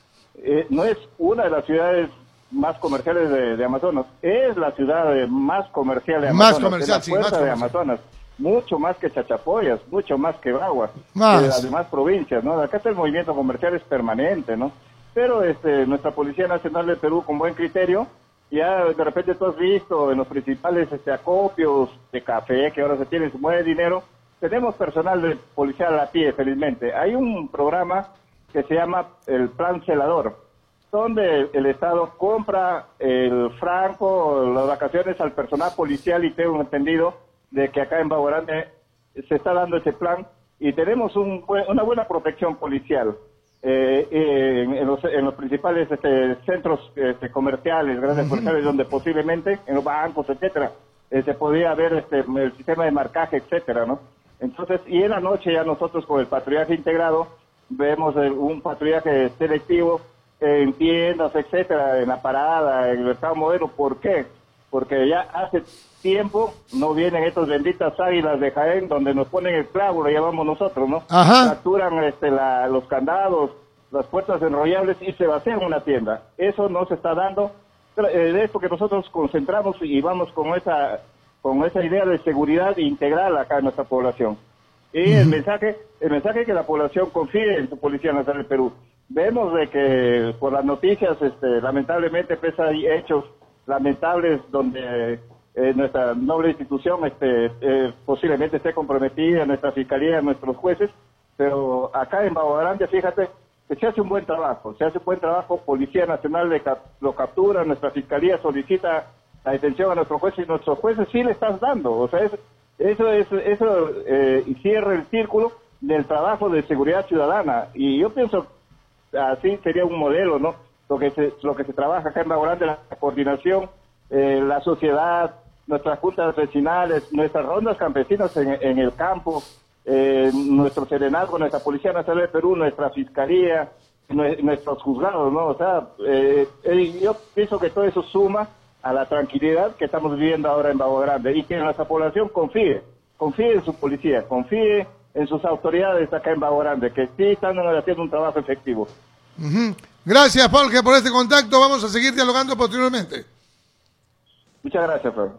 eh, no es una de las ciudades más comerciales de, de Amazonas, es la ciudad más comercial de Amazonas, más comercial, es sí, la más fuerza de comercial. Amazonas, mucho más que Chachapoyas, mucho más que Bagua, más. de las demás provincias, ¿no? Acá está el movimiento comercial es permanente, ¿no? Pero este, nuestra Policía Nacional de Perú, con buen criterio, ya de repente tú has visto en los principales este, acopios de café que ahora se tienen, se mueve dinero, tenemos personal de policial a pie, felizmente. Hay un programa que se llama el Plan Celador, donde el Estado compra el franco, las vacaciones al personal policial, y tengo entendido de que acá en Bajo Grande se está dando ese plan y tenemos un, una buena protección policial eh, en, en, los, en los principales este, centros este, comerciales, grandes comerciales, donde posiblemente en los bancos, etcétera, eh, se podría ver este, el sistema de marcaje, etcétera, ¿no? Entonces, y en la noche ya nosotros con el patrullaje integrado vemos el, un patrullaje selectivo en tiendas, etcétera, en la parada, en el mercado modelo. ¿Por qué? Porque ya hace tiempo no vienen estas benditas águilas de Jaén donde nos ponen el clavo, lo llamamos nosotros, ¿no? Ajá. Capturan este, la, los candados, las puertas enrollables y se vacían una tienda. Eso no se está dando. Eh, es porque nosotros concentramos y vamos con esa con esa idea de seguridad integral acá en nuestra población. Y uh-huh. el mensaje el mensaje es que la población confíe en su Policía Nacional del Perú. Vemos de que por las noticias, este, lamentablemente, pues hay hechos lamentables donde eh, nuestra noble institución este, eh, posiblemente esté comprometida, nuestra fiscalía, nuestros jueces, pero acá en Bajo Grande, fíjate, que se hace un buen trabajo, se hace un buen trabajo, Policía Nacional de cap lo captura, nuestra fiscalía solicita la detención a nuestros jueces y nuestros jueces sí le están dando, o sea, es, eso es eso eh, y cierra el círculo del trabajo de seguridad ciudadana, y yo pienso así sería un modelo, ¿no? Lo que se, lo que se trabaja acá en Bajo Grande, la coordinación, eh, la sociedad, nuestras juntas vecinales, nuestras rondas campesinas en, en el campo, eh, nuestro serenazgo, nuestra Policía Nacional de Perú, nuestra Fiscalía, nuestros juzgados, ¿no? O sea, eh, eh, yo pienso que todo eso suma a la tranquilidad que estamos viviendo ahora en Bajo Grande y que nuestra población confíe, confíe en su policía, confíe en sus autoridades acá en Bajo Grande, que sí están haciendo un trabajo efectivo. Uh-huh. Gracias, Folger, por este contacto. Vamos a seguir dialogando posteriormente. Muchas gracias, Fabio.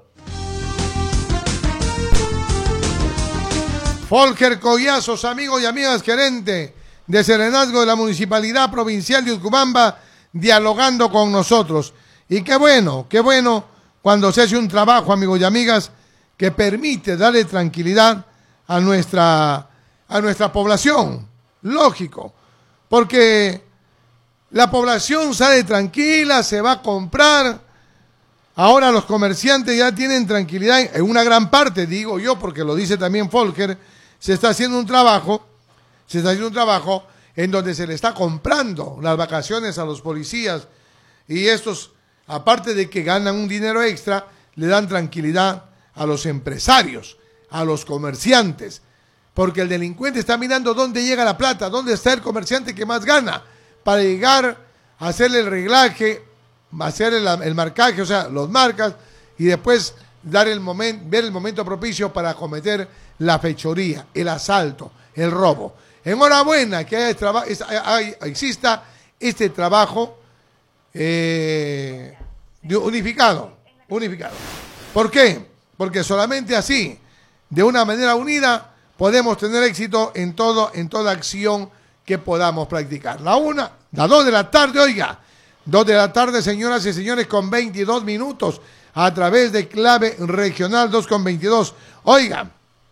Folger Collazos, amigos y amigas, gerente de Serenazgo de la Municipalidad Provincial de Utcubamba, dialogando con nosotros. Y qué bueno, qué bueno cuando se hace un trabajo, amigos y amigas, que permite darle tranquilidad a nuestra, a nuestra población. Lógico, porque la población sale tranquila, se va a comprar. Ahora los comerciantes ya tienen tranquilidad, en una gran parte, digo yo, porque lo dice también Folger, se está haciendo un trabajo, se está haciendo un trabajo en donde se le está comprando las vacaciones a los policías, y estos, aparte de que ganan un dinero extra, le dan tranquilidad a los empresarios, a los comerciantes, porque el delincuente está mirando dónde llega la plata, dónde está el comerciante que más gana, para llegar a hacerle el reglaje, hacer el, el marcaje, o sea, los marcas, y después dar el momento, ver el momento propicio para cometer la fechoría, el asalto, el robo. Enhorabuena que haya traba- es- hay- exista este trabajo eh, de- unificado, unificado. ¿Por qué? Porque solamente así, de una manera unida, podemos tener éxito en todo, en toda acción que podamos practicar. La una, las dos de la tarde, oiga, dos de la tarde, señoras y señores, con veintidós minutos, a través de Clave Regional dos con veintidós. Oiga,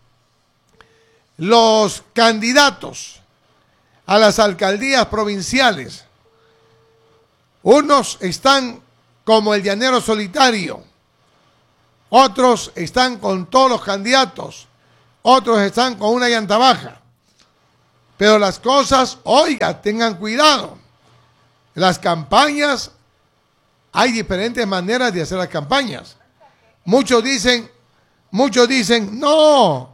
los candidatos a las alcaldías provinciales, unos están como el llanero solitario, otros están con todos los candidatos, otros están con una llanta baja. Pero las cosas, oiga, tengan cuidado. Las campañas, hay diferentes maneras de hacer las campañas. Muchos dicen, muchos dicen, no,